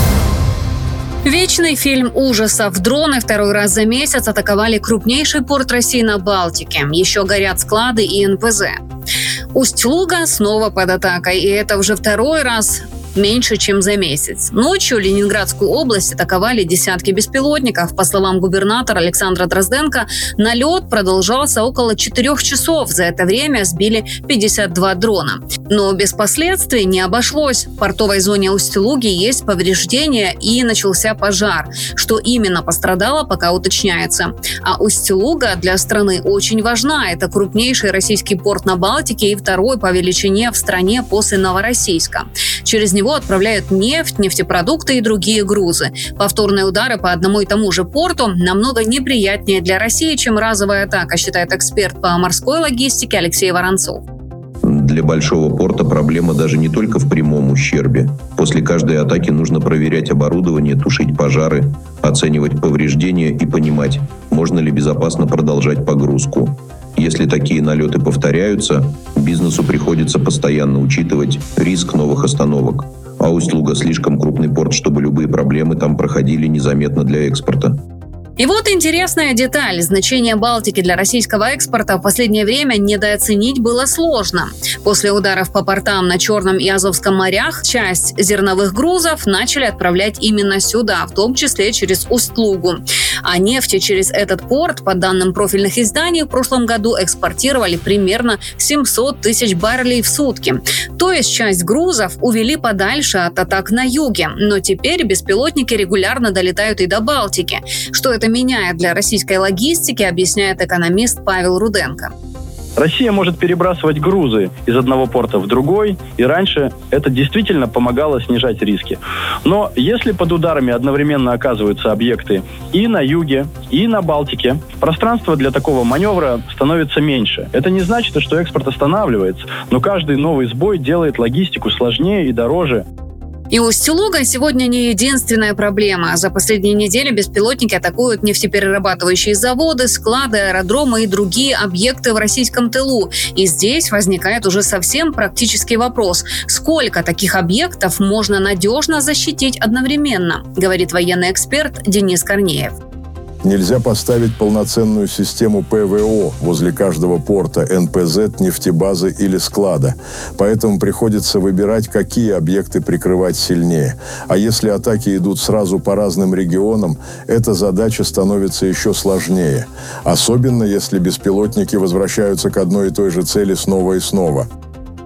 G: Вечный фильм ужасов. Дроны второй раз за месяц атаковали крупнейший порт России на Балтике. Еще горят склады и эн пэ зэ. Усть-Луга снова под атакой, и это уже второй раз меньше, чем за месяц. Ночью Ленинградскую область атаковали десятки беспилотников. По словам губернатора Александра Дрозденко, налет продолжался около четырех часов. За это время сбили пятьдесят два дрона. Но без последствий не обошлось. В портовой зоне Усть-Луги есть повреждения и начался пожар. Что именно пострадало, пока уточняется. А Усть-Луга для страны очень важна. Это крупнейший российский порт на Балтике и второй по величине в стране после Новороссийска. Через него отправляют нефть, нефтепродукты и другие грузы. Повторные удары по одному и тому же порту намного неприятнее для России, чем разовая атака, считает эксперт по морской логистике Алексей Воронцов.
I: Для большого порта проблема даже не только в прямом ущербе. После каждой атаки нужно проверять оборудование, тушить пожары, оценивать повреждения и понимать, можно ли безопасно продолжать погрузку. Если такие налеты повторяются, бизнесу приходится постоянно учитывать риск новых остановок. А Усть-Луга слишком крупный порт, чтобы любые проблемы там проходили незаметно для экспорта.
G: И вот интересная деталь. Значение Балтики для российского экспорта в последнее время недооценить было сложно. После ударов по портам на Черном и Азовском морях часть зерновых грузов начали отправлять именно сюда, в том числе через Усть-Лугу. А нефти через этот порт, по данным профильных изданий, в прошлом году экспортировали примерно семьсот тысяч баррелей в сутки. То есть часть грузов увели подальше от атак на юге. Но теперь беспилотники регулярно долетают и до Балтики. Что это меняет для российской логистики, объясняет экономист Павел Руденко.
S: Россия может перебрасывать грузы из одного порта в другой, и раньше это действительно помогало снижать риски. Но если под ударами одновременно оказываются объекты и на юге, и на Балтике, пространство для такого маневра становится меньше. Это не значит, что экспорт останавливается, но каждый новый сбой делает логистику сложнее и дороже.
G: И Усть-Луга сегодня не единственная проблема. За последние недели беспилотники атакуют нефтеперерабатывающие заводы, склады, аэродромы и другие объекты в российском тылу. И здесь возникает уже совсем практический вопрос. Сколько таких объектов можно надежно защитить одновременно, говорит военный эксперт Денис Корнеев.
J: Нельзя поставить полноценную систему пэ вэ о возле каждого порта, эн пэ зет, нефтебазы или склада. Поэтому приходится выбирать, какие объекты прикрывать сильнее. А если атаки идут сразу по разным регионам, эта задача становится еще сложнее. Особенно, если беспилотники возвращаются к одной и той же цели снова и снова.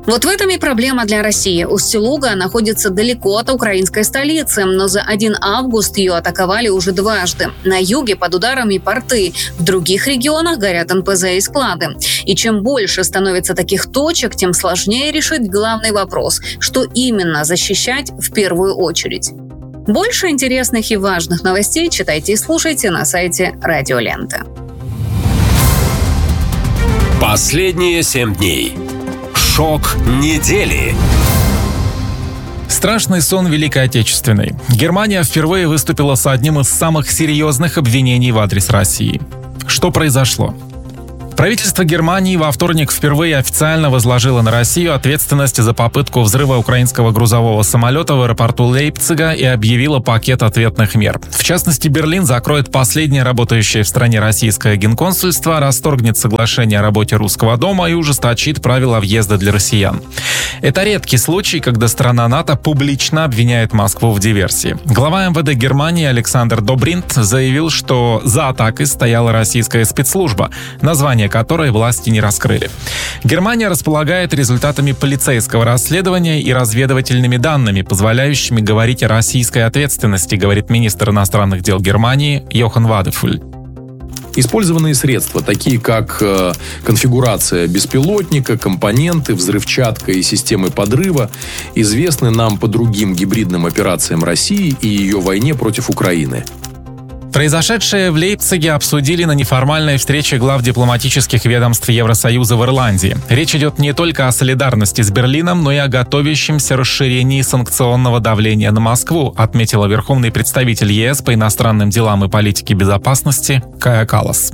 G: Вот в этом и проблема для России. Усть-Луга находится далеко от украинской столицы, но за один август ее атаковали уже дважды. На юге под ударами порты, в других регионах горят эн пэ зэ и склады. И чем больше становится таких точек, тем сложнее решить главный вопрос – что именно защищать в первую очередь. Больше интересных и важных новостей читайте и слушайте на сайте Радио Лента.
F: Последние семь дней. Шок недели.
K: Страшный сон Великой Отечественной. Германия впервые выступила с одним из самых серьезных обвинений в адрес России. Что произошло? Правительство Германии во вторник впервые официально возложило на Россию ответственность за попытку взрыва украинского грузового самолета в аэропорту Лейпцига и объявило пакет ответных мер. В частности, Берлин закроет последнее работающее в стране российское генконсульство, расторгнет соглашение о работе Русского дома и ужесточит правила въезда для россиян. Это редкий случай, когда страна НАТО публично обвиняет Москву в диверсии. Глава эм вэ дэ Германии Александр Добринт заявил, что за атакой стояла российская спецслужба, название которой власти не раскрыли. Германия располагает результатами полицейского расследования и разведывательными данными, позволяющими говорить о российской ответственности, говорит министр иностранных дел Германии Йохан Вадефуль.
L: Использованные средства, такие как э, конфигурация беспилотника, компоненты, взрывчатка и системы подрыва, известны нам по другим гибридным операциям России и ее войне против Украины.
K: Произошедшее в Лейпциге обсудили на неформальной встрече глав дипломатических ведомств Евросоюза в Ирландии. Речь идет не только о солидарности с Берлином, но и о готовящемся расширении санкционного давления на Москву, отметила верховный представитель е эс по иностранным делам и политике безопасности Кая Каллас.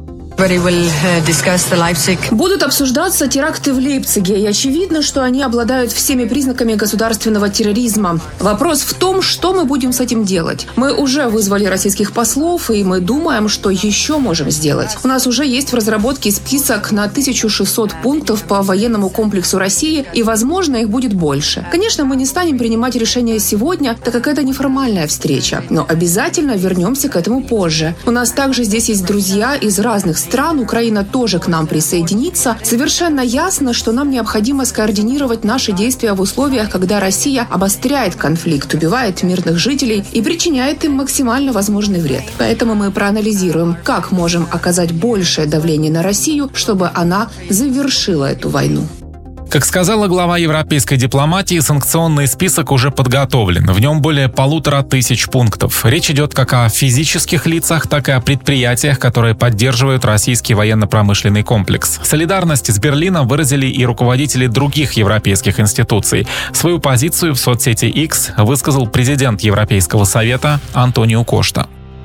M: Будут обсуждаться теракты в Лейпциге, и очевидно, что они обладают всеми признаками государственного терроризма. Вопрос в том, что мы будем с этим делать. Мы уже вызвали российских послов, и мы думаем, что еще можем сделать. У нас уже есть в разработке список на тысячу шестьсот пунктов по военному комплексу России, и, возможно, их будет больше. Конечно, мы не станем принимать решения сегодня, так как это неформальная встреча, но обязательно вернемся к этому позже. У нас также здесь есть друзья из разных стран. стран, Украина тоже к нам присоединится. Совершенно ясно, что нам необходимо скоординировать наши действия в условиях, когда Россия обостряет конфликт, убивает мирных жителей и причиняет им максимально возможный вред. Поэтому мы проанализируем, как можем оказать большее давление на Россию, чтобы она завершила эту войну.
K: Как сказала глава европейской дипломатии, санкционный список уже подготовлен. В нем более полутора тысяч пунктов. Речь идет как о физических лицах, так и о предприятиях, которые поддерживают российский военно-промышленный комплекс. Солидарность с Берлином выразили и руководители других европейских институций. Свою позицию в соцсети X высказал президент Европейского совета Антонио Кошта.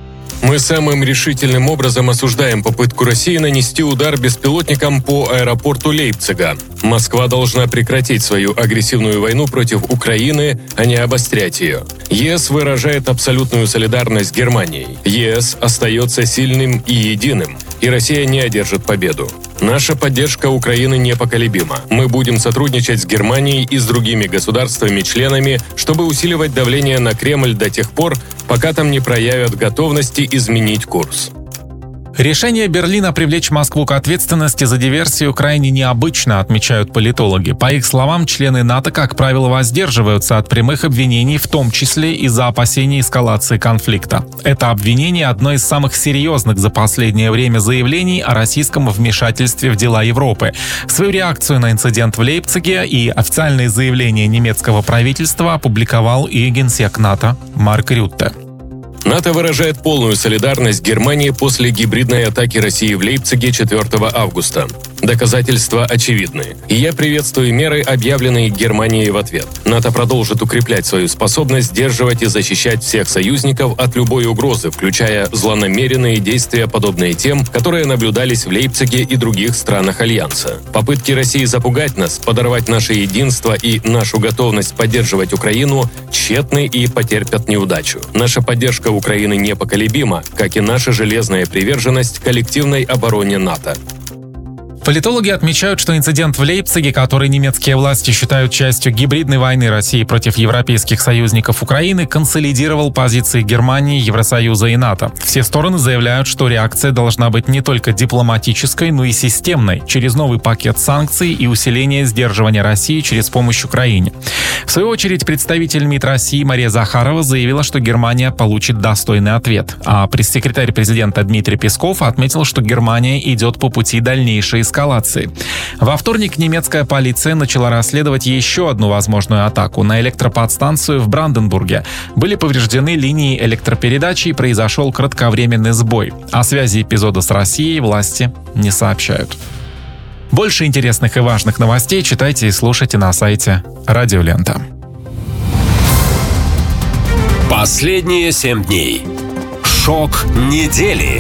O: Мы самым решительным образом осуждаем попытку России нанести удар беспилотником по аэропорту Лейпцига. Москва должна прекратить свою агрессивную войну против Украины, а не обострять ее. е эс выражает абсолютную солидарность с Германией. е эс остается сильным и единым, и Россия не одержит победу. Наша поддержка Украины непоколебима. Мы будем сотрудничать с Германией и с другими государствами-членами, чтобы усиливать давление на Кремль до тех пор, пока там не проявят готовности изменить курс.
K: Решение Берлина привлечь Москву к ответственности за диверсию крайне необычно, отмечают политологи. По их словам, члены НАТО, как правило, воздерживаются от прямых обвинений, в том числе из-за опасений эскалации конфликта. Это обвинение – одно из самых серьезных за последнее время заявлений о российском вмешательстве в дела Европы. Свою реакцию на инцидент в Лейпциге и официальные заявления немецкого правительства опубликовал и генсек НАТО Марк Рютте.
O: НАТО выражает полную солидарность Германии после гибридной атаки России в Лейпциге четвёртого августа. Доказательства очевидны. И я приветствую меры, объявленные Германией в ответ. НАТО продолжит укреплять свою способность сдерживать и защищать всех союзников от любой угрозы, включая злонамеренные действия, подобные тем, которые наблюдались в Лейпциге и других странах Альянса. Попытки России запугать нас, подорвать наше единство и нашу готовность поддерживать Украину тщетны и потерпят неудачу. Наша поддержка Украины непоколебима, как и наша железная приверженность коллективной обороне НАТО.
K: Политологи отмечают, что инцидент в Лейпциге, который немецкие власти считают частью гибридной войны России против европейских союзников Украины, консолидировал позиции Германии, Евросоюза и НАТО. Все стороны заявляют, что реакция должна быть не только дипломатической, но и системной, через новый пакет санкций и усиление сдерживания России через помощь Украине. В свою очередь, представитель МИД России Мария Захарова заявила, что Германия получит достойный ответ. А пресс-секретарь президента Дмитрий Песков отметил, что Германия идет по пути дальнейшей эскалации. Во вторник немецкая полиция начала расследовать еще одну возможную атаку на электроподстанцию в Бранденбурге. Были повреждены линии электропередачи и произошел кратковременный сбой. О связи эпизода с Россией власти не сообщают. Больше интересных и важных новостей читайте и слушайте на сайте Радио Лента.
F: Последние семь дней. Шок недели.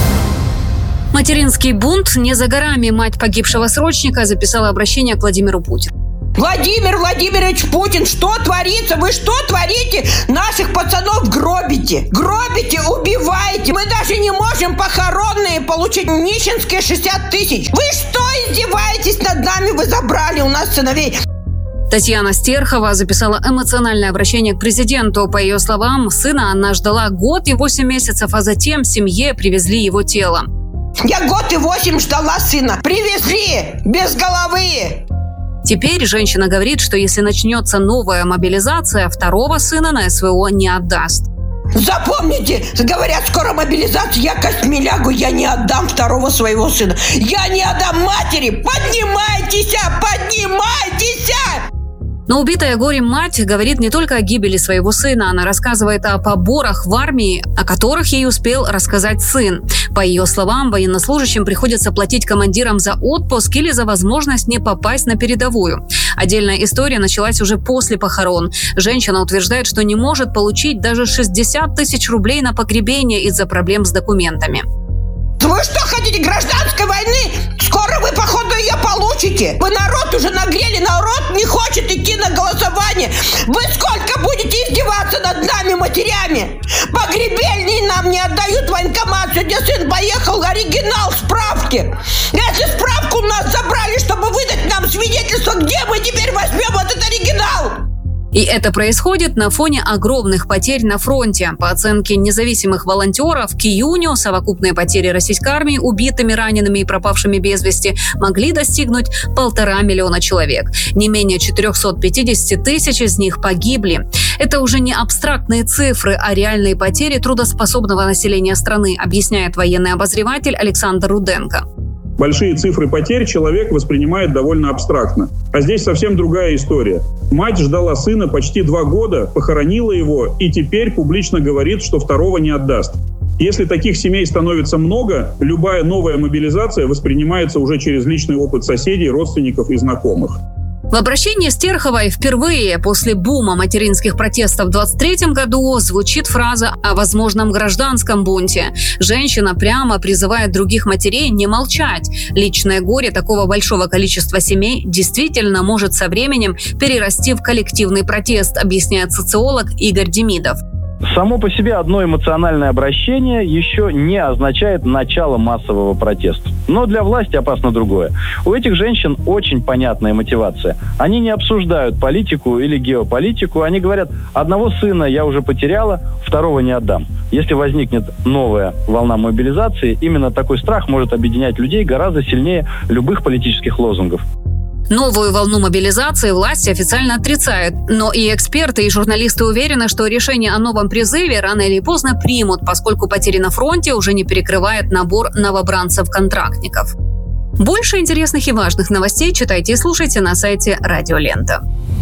G: Материнский бунт не за горами. Мать погибшего срочника записала обращение к Владимиру Путину.
N: Владимир Владимирович Путин, что творится? Вы что творите? Наших пацанов гробите. Гробите, убиваете. Мы даже не можем похоронные получить. Нищенские шестьдесят тысяч. Вы что издеваетесь над нами? Вы забрали у нас сыновей.
G: Татьяна Стерхова записала эмоциональное обращение к президенту. По ее словам, сына она ждала год и восемь месяцев, а затем семье привезли его тело.
N: Я год и восемь ждала сына. Привезли без головы.
G: Теперь женщина говорит, что если начнется новая мобилизация, второго сына на СВО не отдаст.
N: Запомните, говорят, скоро мобилизация, я космелягу, я не отдам второго своего сына. Я не отдам матери. Поднимайтесь, поднимайтесь!
G: Но убитая горем мать говорит не только о гибели своего сына. Она рассказывает о поборах в армии, о которых ей успел рассказать сын. По ее словам, военнослужащим приходится платить командирам за отпуск или за возможность не попасть на передовую. Отдельная история началась уже после похорон. Женщина утверждает, что не может получить даже шестьдесят тысяч рублей на погребение из-за проблем с документами.
N: Вы что, хотите гражданской войны? Скоро вы, походу, ее получите. Вы народ уже нагрели, народ не хочет идти на голосование. Вы сколько будете издеваться над нами, матерями? Погребельные нам не отдают военкомат. Сегодня сын поехал, оригинал справки. Если справку у нас забрали, чтобы выдать нам свидетельство, где мы теперь возьмем этот оригинал?
G: И это происходит на фоне огромных потерь на фронте. По оценке независимых волонтеров, к июню совокупные потери российской армии убитыми, ранеными и пропавшими без вести могли достигнуть полтора миллиона человек. Не менее четыреста пятьдесят тысяч из них погибли. Это уже не абстрактные цифры, а реальные потери трудоспособного населения страны, объясняет военный обозреватель Александр Руденко.
P: Большие цифры потерь человек воспринимает довольно абстрактно. А здесь совсем другая история. Мать ждала сына почти два года, похоронила его и теперь публично говорит, что второго не отдаст. Если таких семей становится много, любая новая мобилизация воспринимается уже через личный опыт соседей, родственников и знакомых.
G: В обращении Стерховой впервые после бума материнских протестов в двадцать третьем году звучит фраза о возможном гражданском бунте. Женщина прямо призывает других матерей не молчать. Личное горе такого большого количества семей действительно может со временем перерасти в коллективный протест, объясняет социолог Игорь Демидов.
S: Само по себе одно эмоциональное обращение еще не означает начало массового протеста. Но для власти опасно другое. У этих женщин очень понятная мотивация. Они не обсуждают политику или геополитику. Они говорят, одного сына я уже потеряла, второго не отдам. Если возникнет новая волна мобилизации, именно такой страх может объединять людей гораздо сильнее любых политических лозунгов.
G: Новую волну мобилизации власти официально отрицают. Но и эксперты, и журналисты уверены, что решение о новом призыве рано или поздно примут, поскольку потери на фронте уже не перекрывает набор новобранцев-контрактников. Больше интересных и важных новостей читайте и слушайте на сайте Радио Лента.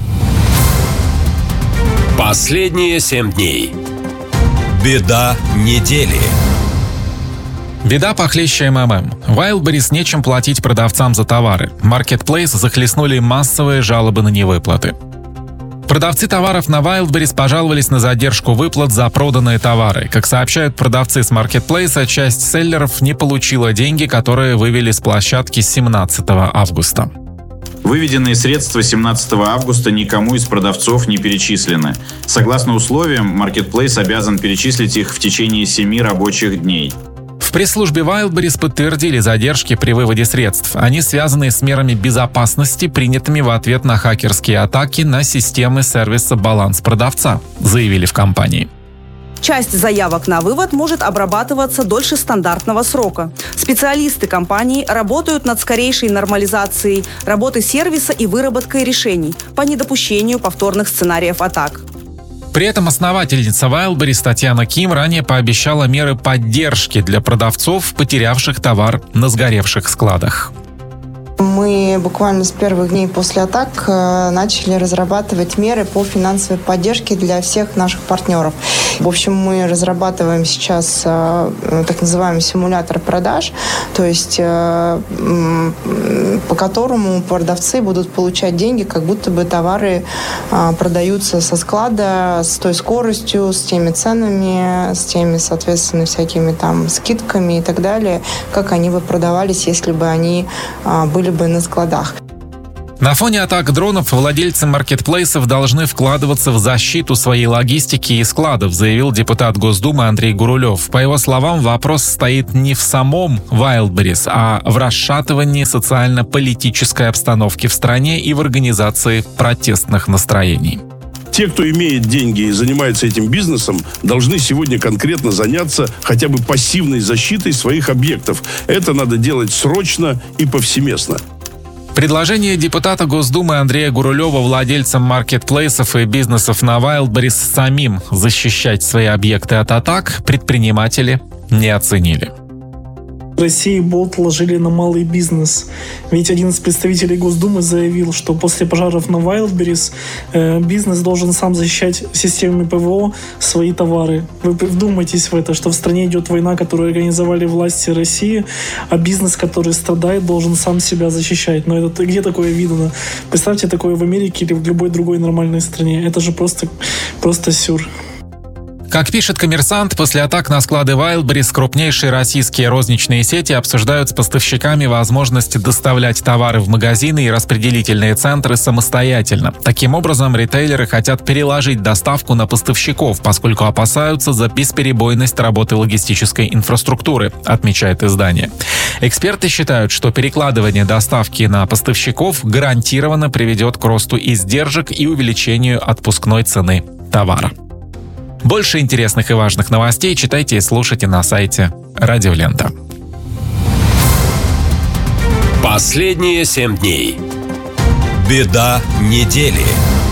F: Последние семь дней. Беда недели.
K: Беда похлеще эм эм эм. Wildberries нечем платить продавцам за товары. Marketplace захлестнули массовые жалобы на невыплаты. Продавцы товаров на Wildberries пожаловались на задержку выплат за проданные товары. Как сообщают продавцы с Marketplace, часть селлеров не получила деньги, которые вывели с площадки семнадцатого августа.
Q: Выведенные средства семнадцатого августа никому из продавцов не перечислены. Согласно условиям, Marketplace обязан перечислить их в течение семи рабочих дней.
K: В пресс-службе Wildberries подтвердили задержки при выводе средств. Они связаны с мерами безопасности, принятыми в ответ на хакерские атаки на системы сервиса «Баланс продавца», заявили в компании.
R: Часть заявок на вывод может обрабатываться дольше стандартного срока. Специалисты компании работают над скорейшей нормализацией работы сервиса и выработкой решений по недопущению повторных сценариев атак.
K: При этом основательница Wildberries Татьяна Ким ранее пообещала меры поддержки для продавцов, потерявших товар на сгоревших складах.
T: Мы буквально с первых дней после атак начали разрабатывать меры по финансовой поддержке для всех наших партнеров. В общем, мы разрабатываем сейчас так называемый симулятор продаж, то есть по которому продавцы будут получать деньги, как будто бы товары продаются со склада с той скоростью, с теми ценами, с теми, соответственно, всякими там скидками и так далее, как они бы продавались, если бы они были бы на складах.
K: На фоне атак дронов владельцы маркетплейсов должны вкладываться в защиту своей логистики и складов, заявил депутат Госдумы Андрей Гурулев. По его словам, вопрос стоит не в самом Wildberries, а в расшатывании социально-политической обстановки в стране и в организации протестных настроений.
U: Те, кто имеет деньги и занимается этим бизнесом, должны сегодня конкретно заняться хотя бы пассивной защитой своих объектов. Это надо делать срочно и повсеместно.
K: Предложение депутата Госдумы Андрея Гурулева владельцам маркетплейсов и бизнесов на Wildberries самим защищать свои объекты от атак предприниматели не оценили.
V: В России болт ложили на малый бизнес. Ведь один из представителей Госдумы заявил, что после пожаров на Wildberries э, бизнес должен сам защищать системами ПВО свои товары. Вы вдумайтесь в это, что в стране идет война, которую организовали власти России, а бизнес, который страдает, должен сам себя защищать. Но это где такое видно? Представьте такое в Америке или в любой другой нормальной стране. Это же просто, просто сюр.
K: Как пишет «Коммерсант», после атак на склады Wildberries крупнейшие российские розничные сети обсуждают с поставщиками возможность доставлять товары в магазины и распределительные центры самостоятельно. Таким образом, ритейлеры хотят переложить доставку на поставщиков, поскольку опасаются за бесперебойность работы логистической инфраструктуры, отмечает издание. Эксперты считают, что перекладывание доставки на поставщиков гарантированно приведет к росту издержек и увеличению отпускной цены товара. Больше интересных и важных новостей читайте и слушайте на сайте Радио Лента.
F: Последние семь дней. Беда недели.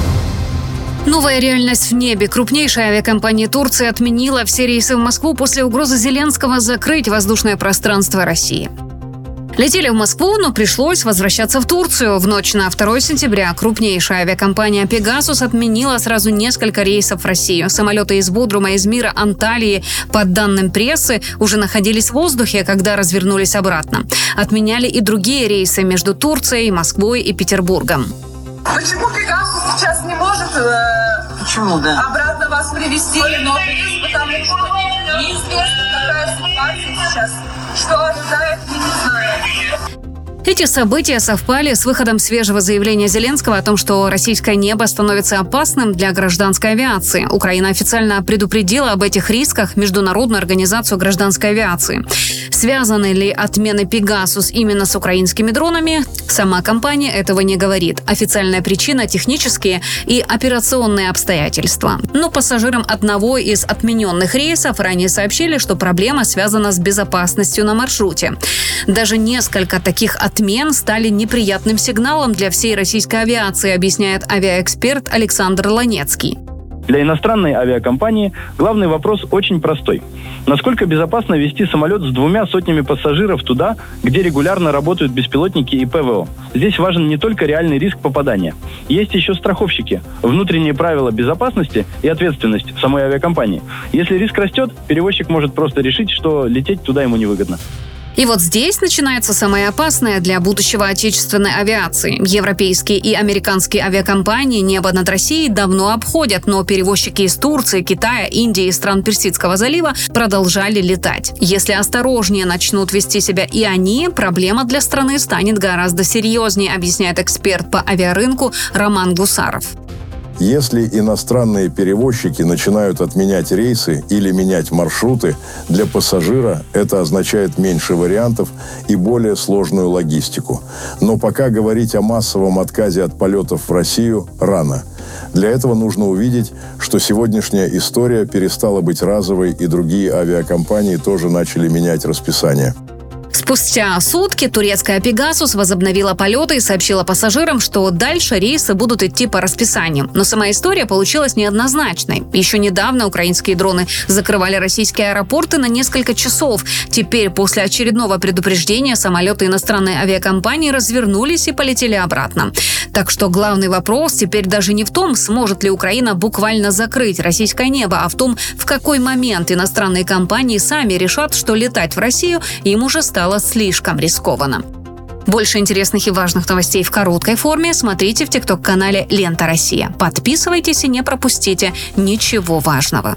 G: Новая реальность в небе. Крупнейшая авиакомпания Турции отменила все рейсы в Москву после угрозы Зеленского закрыть воздушное пространство России. Летели в Москву, но пришлось возвращаться в Турцию. В ночь на второе сентября крупнейшая авиакомпания «Пегасус» отменила сразу несколько рейсов в Россию. Самолеты из Бодрума, Измира, Анталии, по данным прессы, уже находились в воздухе, когда развернулись обратно. Отменяли и другие рейсы между Турцией, Москвой и Петербургом.
Y: Почему «Пегасус» сейчас не может э, Почему, да? обратно вас привезти? Но потому что неизвестно, какая ситуация сейчас. Что ожидает, мы не знаем.
G: Эти события совпали с выходом свежего заявления Зеленского о том, что российское небо становится опасным для гражданской авиации. Украина официально предупредила об этих рисках Международную организацию гражданской авиации. Связаны ли отмены «Пегасус» именно с украинскими дронами? Сама компания этого не говорит. Официальная причина – технические и операционные обстоятельства. Но пассажирам одного из отмененных рейсов ранее сообщили, что проблема связана с безопасностью на маршруте. Даже несколько таких отмен стали неприятным сигналом для всей российской авиации, объясняет авиаэксперт Александр Ланецкий.
S: Для иностранной авиакомпании главный вопрос очень простой. Насколько безопасно вести самолет с двумя сотнями пассажиров туда, где регулярно работают беспилотники и ПВО? Здесь важен не только реальный риск попадания. Есть еще страховщики, внутренние правила безопасности и ответственность самой авиакомпании. Если риск растет, перевозчик может просто решить, что лететь туда ему невыгодно.
G: И вот здесь начинается самое опасное для будущего отечественной авиации. Европейские и американские авиакомпании небо над Россией давно обходят, но перевозчики из Турции, Китая, Индии и стран Персидского залива продолжали летать. Если осторожнее начнут вести себя и они, проблема для страны станет гораздо серьезнее, объясняет эксперт по авиарынку Роман Гусаров.
J: Если иностранные перевозчики начинают отменять рейсы или менять маршруты, для пассажира это означает меньше вариантов и более сложную логистику. Но пока говорить о массовом отказе от полетов в Россию рано. Для этого нужно увидеть, что сегодняшняя история перестала быть разовой, и другие авиакомпании тоже начали менять расписание.
G: Спустя сутки турецкая «Пегасус» возобновила полеты и сообщила пассажирам, что дальше рейсы будут идти по расписанию. Но сама история получилась неоднозначной. Еще недавно украинские дроны закрывали российские аэропорты на несколько часов. Теперь, после очередного предупреждения, самолеты иностранной авиакомпании развернулись и полетели обратно. Так что главный вопрос теперь даже не в том, сможет ли Украина буквально закрыть российское небо, а в том, в какой момент иностранные компании сами решат, что летать в Россию им уже стало слишком рискованно. Больше интересных и важных новостей в короткой форме смотрите в тикток-канале «Лента Россия». Подписывайтесь и не пропустите ничего важного.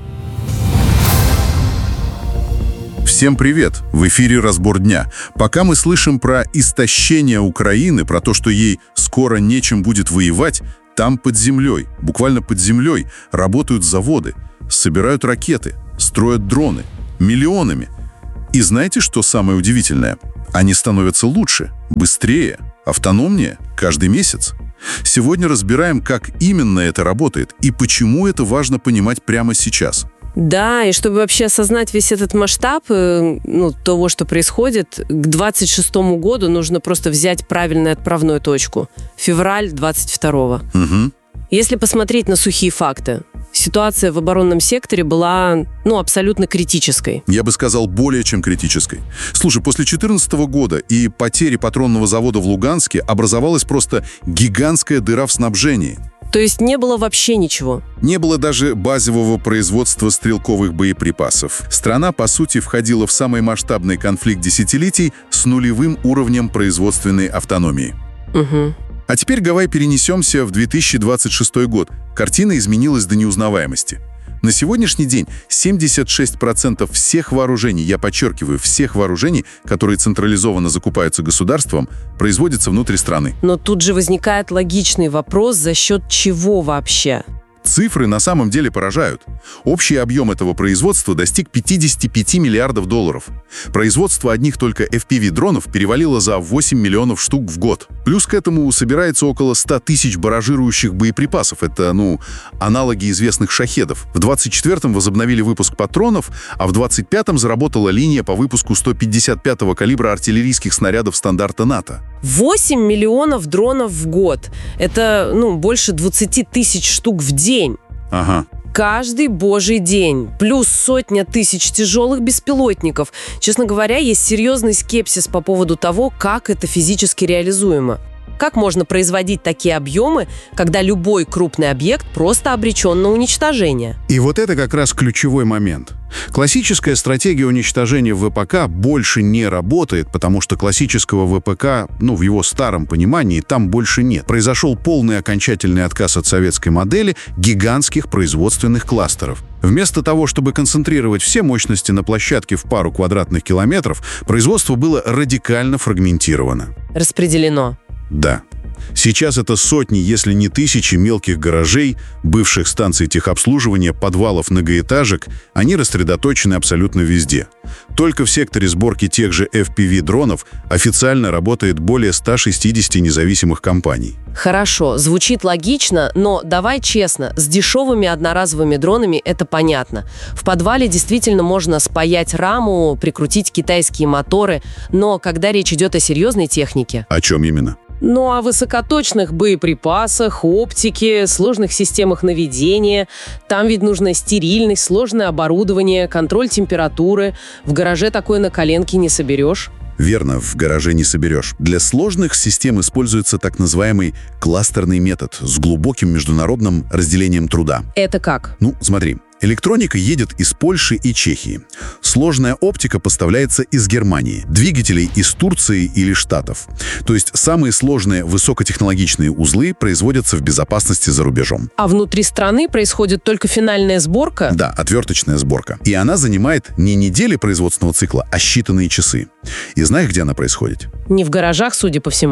A: Всем привет! В эфире «Разбор дня». Пока мы слышим про истощение Украины, про то, что ей скоро нечем будет воевать, там под землей, буквально под землей, работают заводы, собирают ракеты, строят дроны. Миллионами. И знаете, что самое удивительное? Они становятся лучше, быстрее, автономнее каждый месяц. Сегодня разбираем, как именно это работает и почему это важно понимать прямо сейчас.
B: Да, и чтобы вообще осознать весь этот масштаб ну, того, что происходит, к двадцать шестому году нужно просто взять правильную отправную точку. Февраль двадцать второго.
A: Угу.
B: Если посмотреть на сухие факты, ситуация в оборонном секторе была, ну, абсолютно критической.
A: Я бы сказал, более чем критической. Слушай, после две тысячи четырнадцатого года и потери патронного завода в Луганске образовалась просто гигантская дыра в снабжении.
B: То есть не было вообще ничего?
A: Не было даже базового производства стрелковых боеприпасов. Страна, по сути, входила в самый масштабный конфликт десятилетий с нулевым уровнем производственной автономии.
B: Угу.
A: А теперь давай перенесемся в две тысячи двадцать шестой год. Картина изменилась до неузнаваемости. На сегодняшний день семьдесят шесть процентов всех вооружений, я подчеркиваю, всех вооружений, которые централизованно закупаются государством, производятся внутри страны.
B: Но тут же возникает логичный вопрос, за счет чего вообще?
A: Цифры на самом деле поражают. Общий объем этого производства достиг пятьдесят пять миллиардов долларов. Производство одних только эф пи ви-дронов перевалило за восемь миллионов штук в год. Плюс к этому собирается около ста тысяч барражирующих боеприпасов. Это, ну, аналоги известных шахедов. В двадцать четвёртом возобновили выпуск патронов, а в двадцать пятом заработала линия по выпуску сто пятьдесят пятого калибра артиллерийских снарядов стандарта НАТО.
B: восемь миллионов дронов в год. Это, ну, больше двадцать тысяч штук в день.
A: Ага.
B: Каждый божий день. Плюс сотня тысяч тяжелых беспилотников. Честно говоря, есть серьезный скепсис по поводу того, как это физически реализуемо. Как можно производить такие объемы, когда любой крупный объект просто обречен на уничтожение?
A: И вот это как раз ключевой момент. Классическая стратегия уничтожения вэ пэ ка больше не работает, потому что классического вэ пэ ка, ну, в его старом понимании, там больше нет. Произошел полный окончательный отказ от советской модели гигантских производственных кластеров. Вместо того, чтобы концентрировать все мощности на площадке в пару квадратных километров, производство было радикально фрагментировано.
B: Распределено.
A: Да. Сейчас это сотни, если не тысячи мелких гаражей, бывших станций техобслуживания, подвалов многоэтажек, они рассредоточены абсолютно везде. Только в секторе сборки тех же эф пи ви-дронов официально работает более ста шестидесяти независимых компаний.
B: Хорошо, звучит логично, но давай честно, с дешевыми одноразовыми дронами это понятно. В подвале действительно можно спаять раму, прикрутить китайские моторы, но когда речь идет о серьезной технике...
A: О чем именно?
B: Ну, о высокоточных боеприпасах, оптике, сложных системах наведения. Там ведь нужна стерильность, сложное оборудование, контроль температуры. В гараже такое на коленке не соберешь.
A: Верно, в гараже не соберешь. Для сложных систем используется так называемый кластерный метод с глубоким международным разделением труда.
B: Это как?
A: Ну, смотри. Электроника едет из Польши и Чехии. Сложная оптика поставляется из Германии, двигателей из Турции или Штатов. То есть самые сложные высокотехнологичные узлы производятся в безопасности за рубежом.
B: А внутри страны происходит только финальная сборка?
A: Да, отверточная сборка. И она занимает не недели производственного цикла, а считанные часы. И знаешь, где она происходит?
B: Не в гаражах, судя по всему.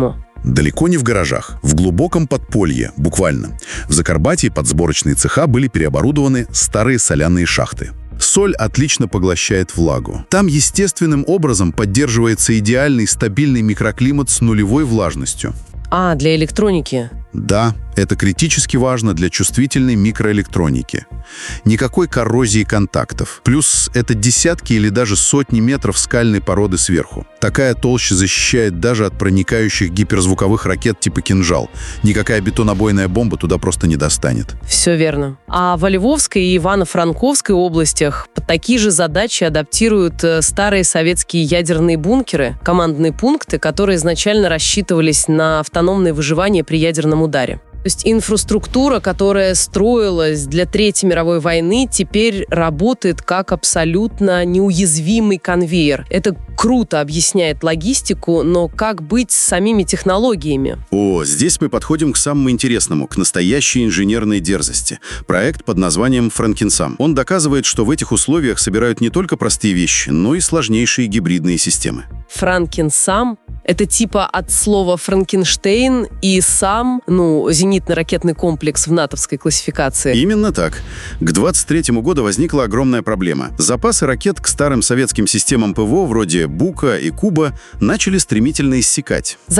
A: Далеко не в гаражах, в глубоком подполье, буквально. В Закарпатье под сборочные цеха были переоборудованы старые соляные шахты. Соль отлично поглощает влагу. Там естественным образом поддерживается идеальный стабильный микроклимат с нулевой влажностью.
B: А, для электроники.
A: Да, это критически важно для чувствительной микроэлектроники. Никакой коррозии контактов. Плюс это десятки или даже сотни метров скальной породы сверху. Такая толща защищает даже от проникающих гиперзвуковых ракет типа «Кинжал». Никакая бетонобойная бомба туда просто не достанет.
B: Все верно. А во Львовской и Ивано-Франковской областях под такие же задачи адаптируют старые советские ядерные бункеры, командные пункты, которые изначально рассчитывались на автономное выживание при ядерном ударе. То есть инфраструктура, которая строилась для Третьей мировой войны, теперь работает как абсолютно неуязвимый конвейер. Это круто объясняет логистику, но как быть с самими технологиями?
A: О, здесь мы подходим к самому интересному, к настоящей инженерной дерзости. Проект под названием «Франкенсам». Он доказывает, что в этих условиях собирают не только простые вещи, но и сложнейшие гибридные системы.
B: Франкенсам — это типа от слова «Франкенштейн» и «сам», ну, зенитно-ракетный комплекс в натовской классификации.
A: Именно так. К двадцать третьему году возникла огромная проблема. Запасы ракет к старым советским системам ПВО вроде «Бука» и «Куба» начали стремительно иссякать.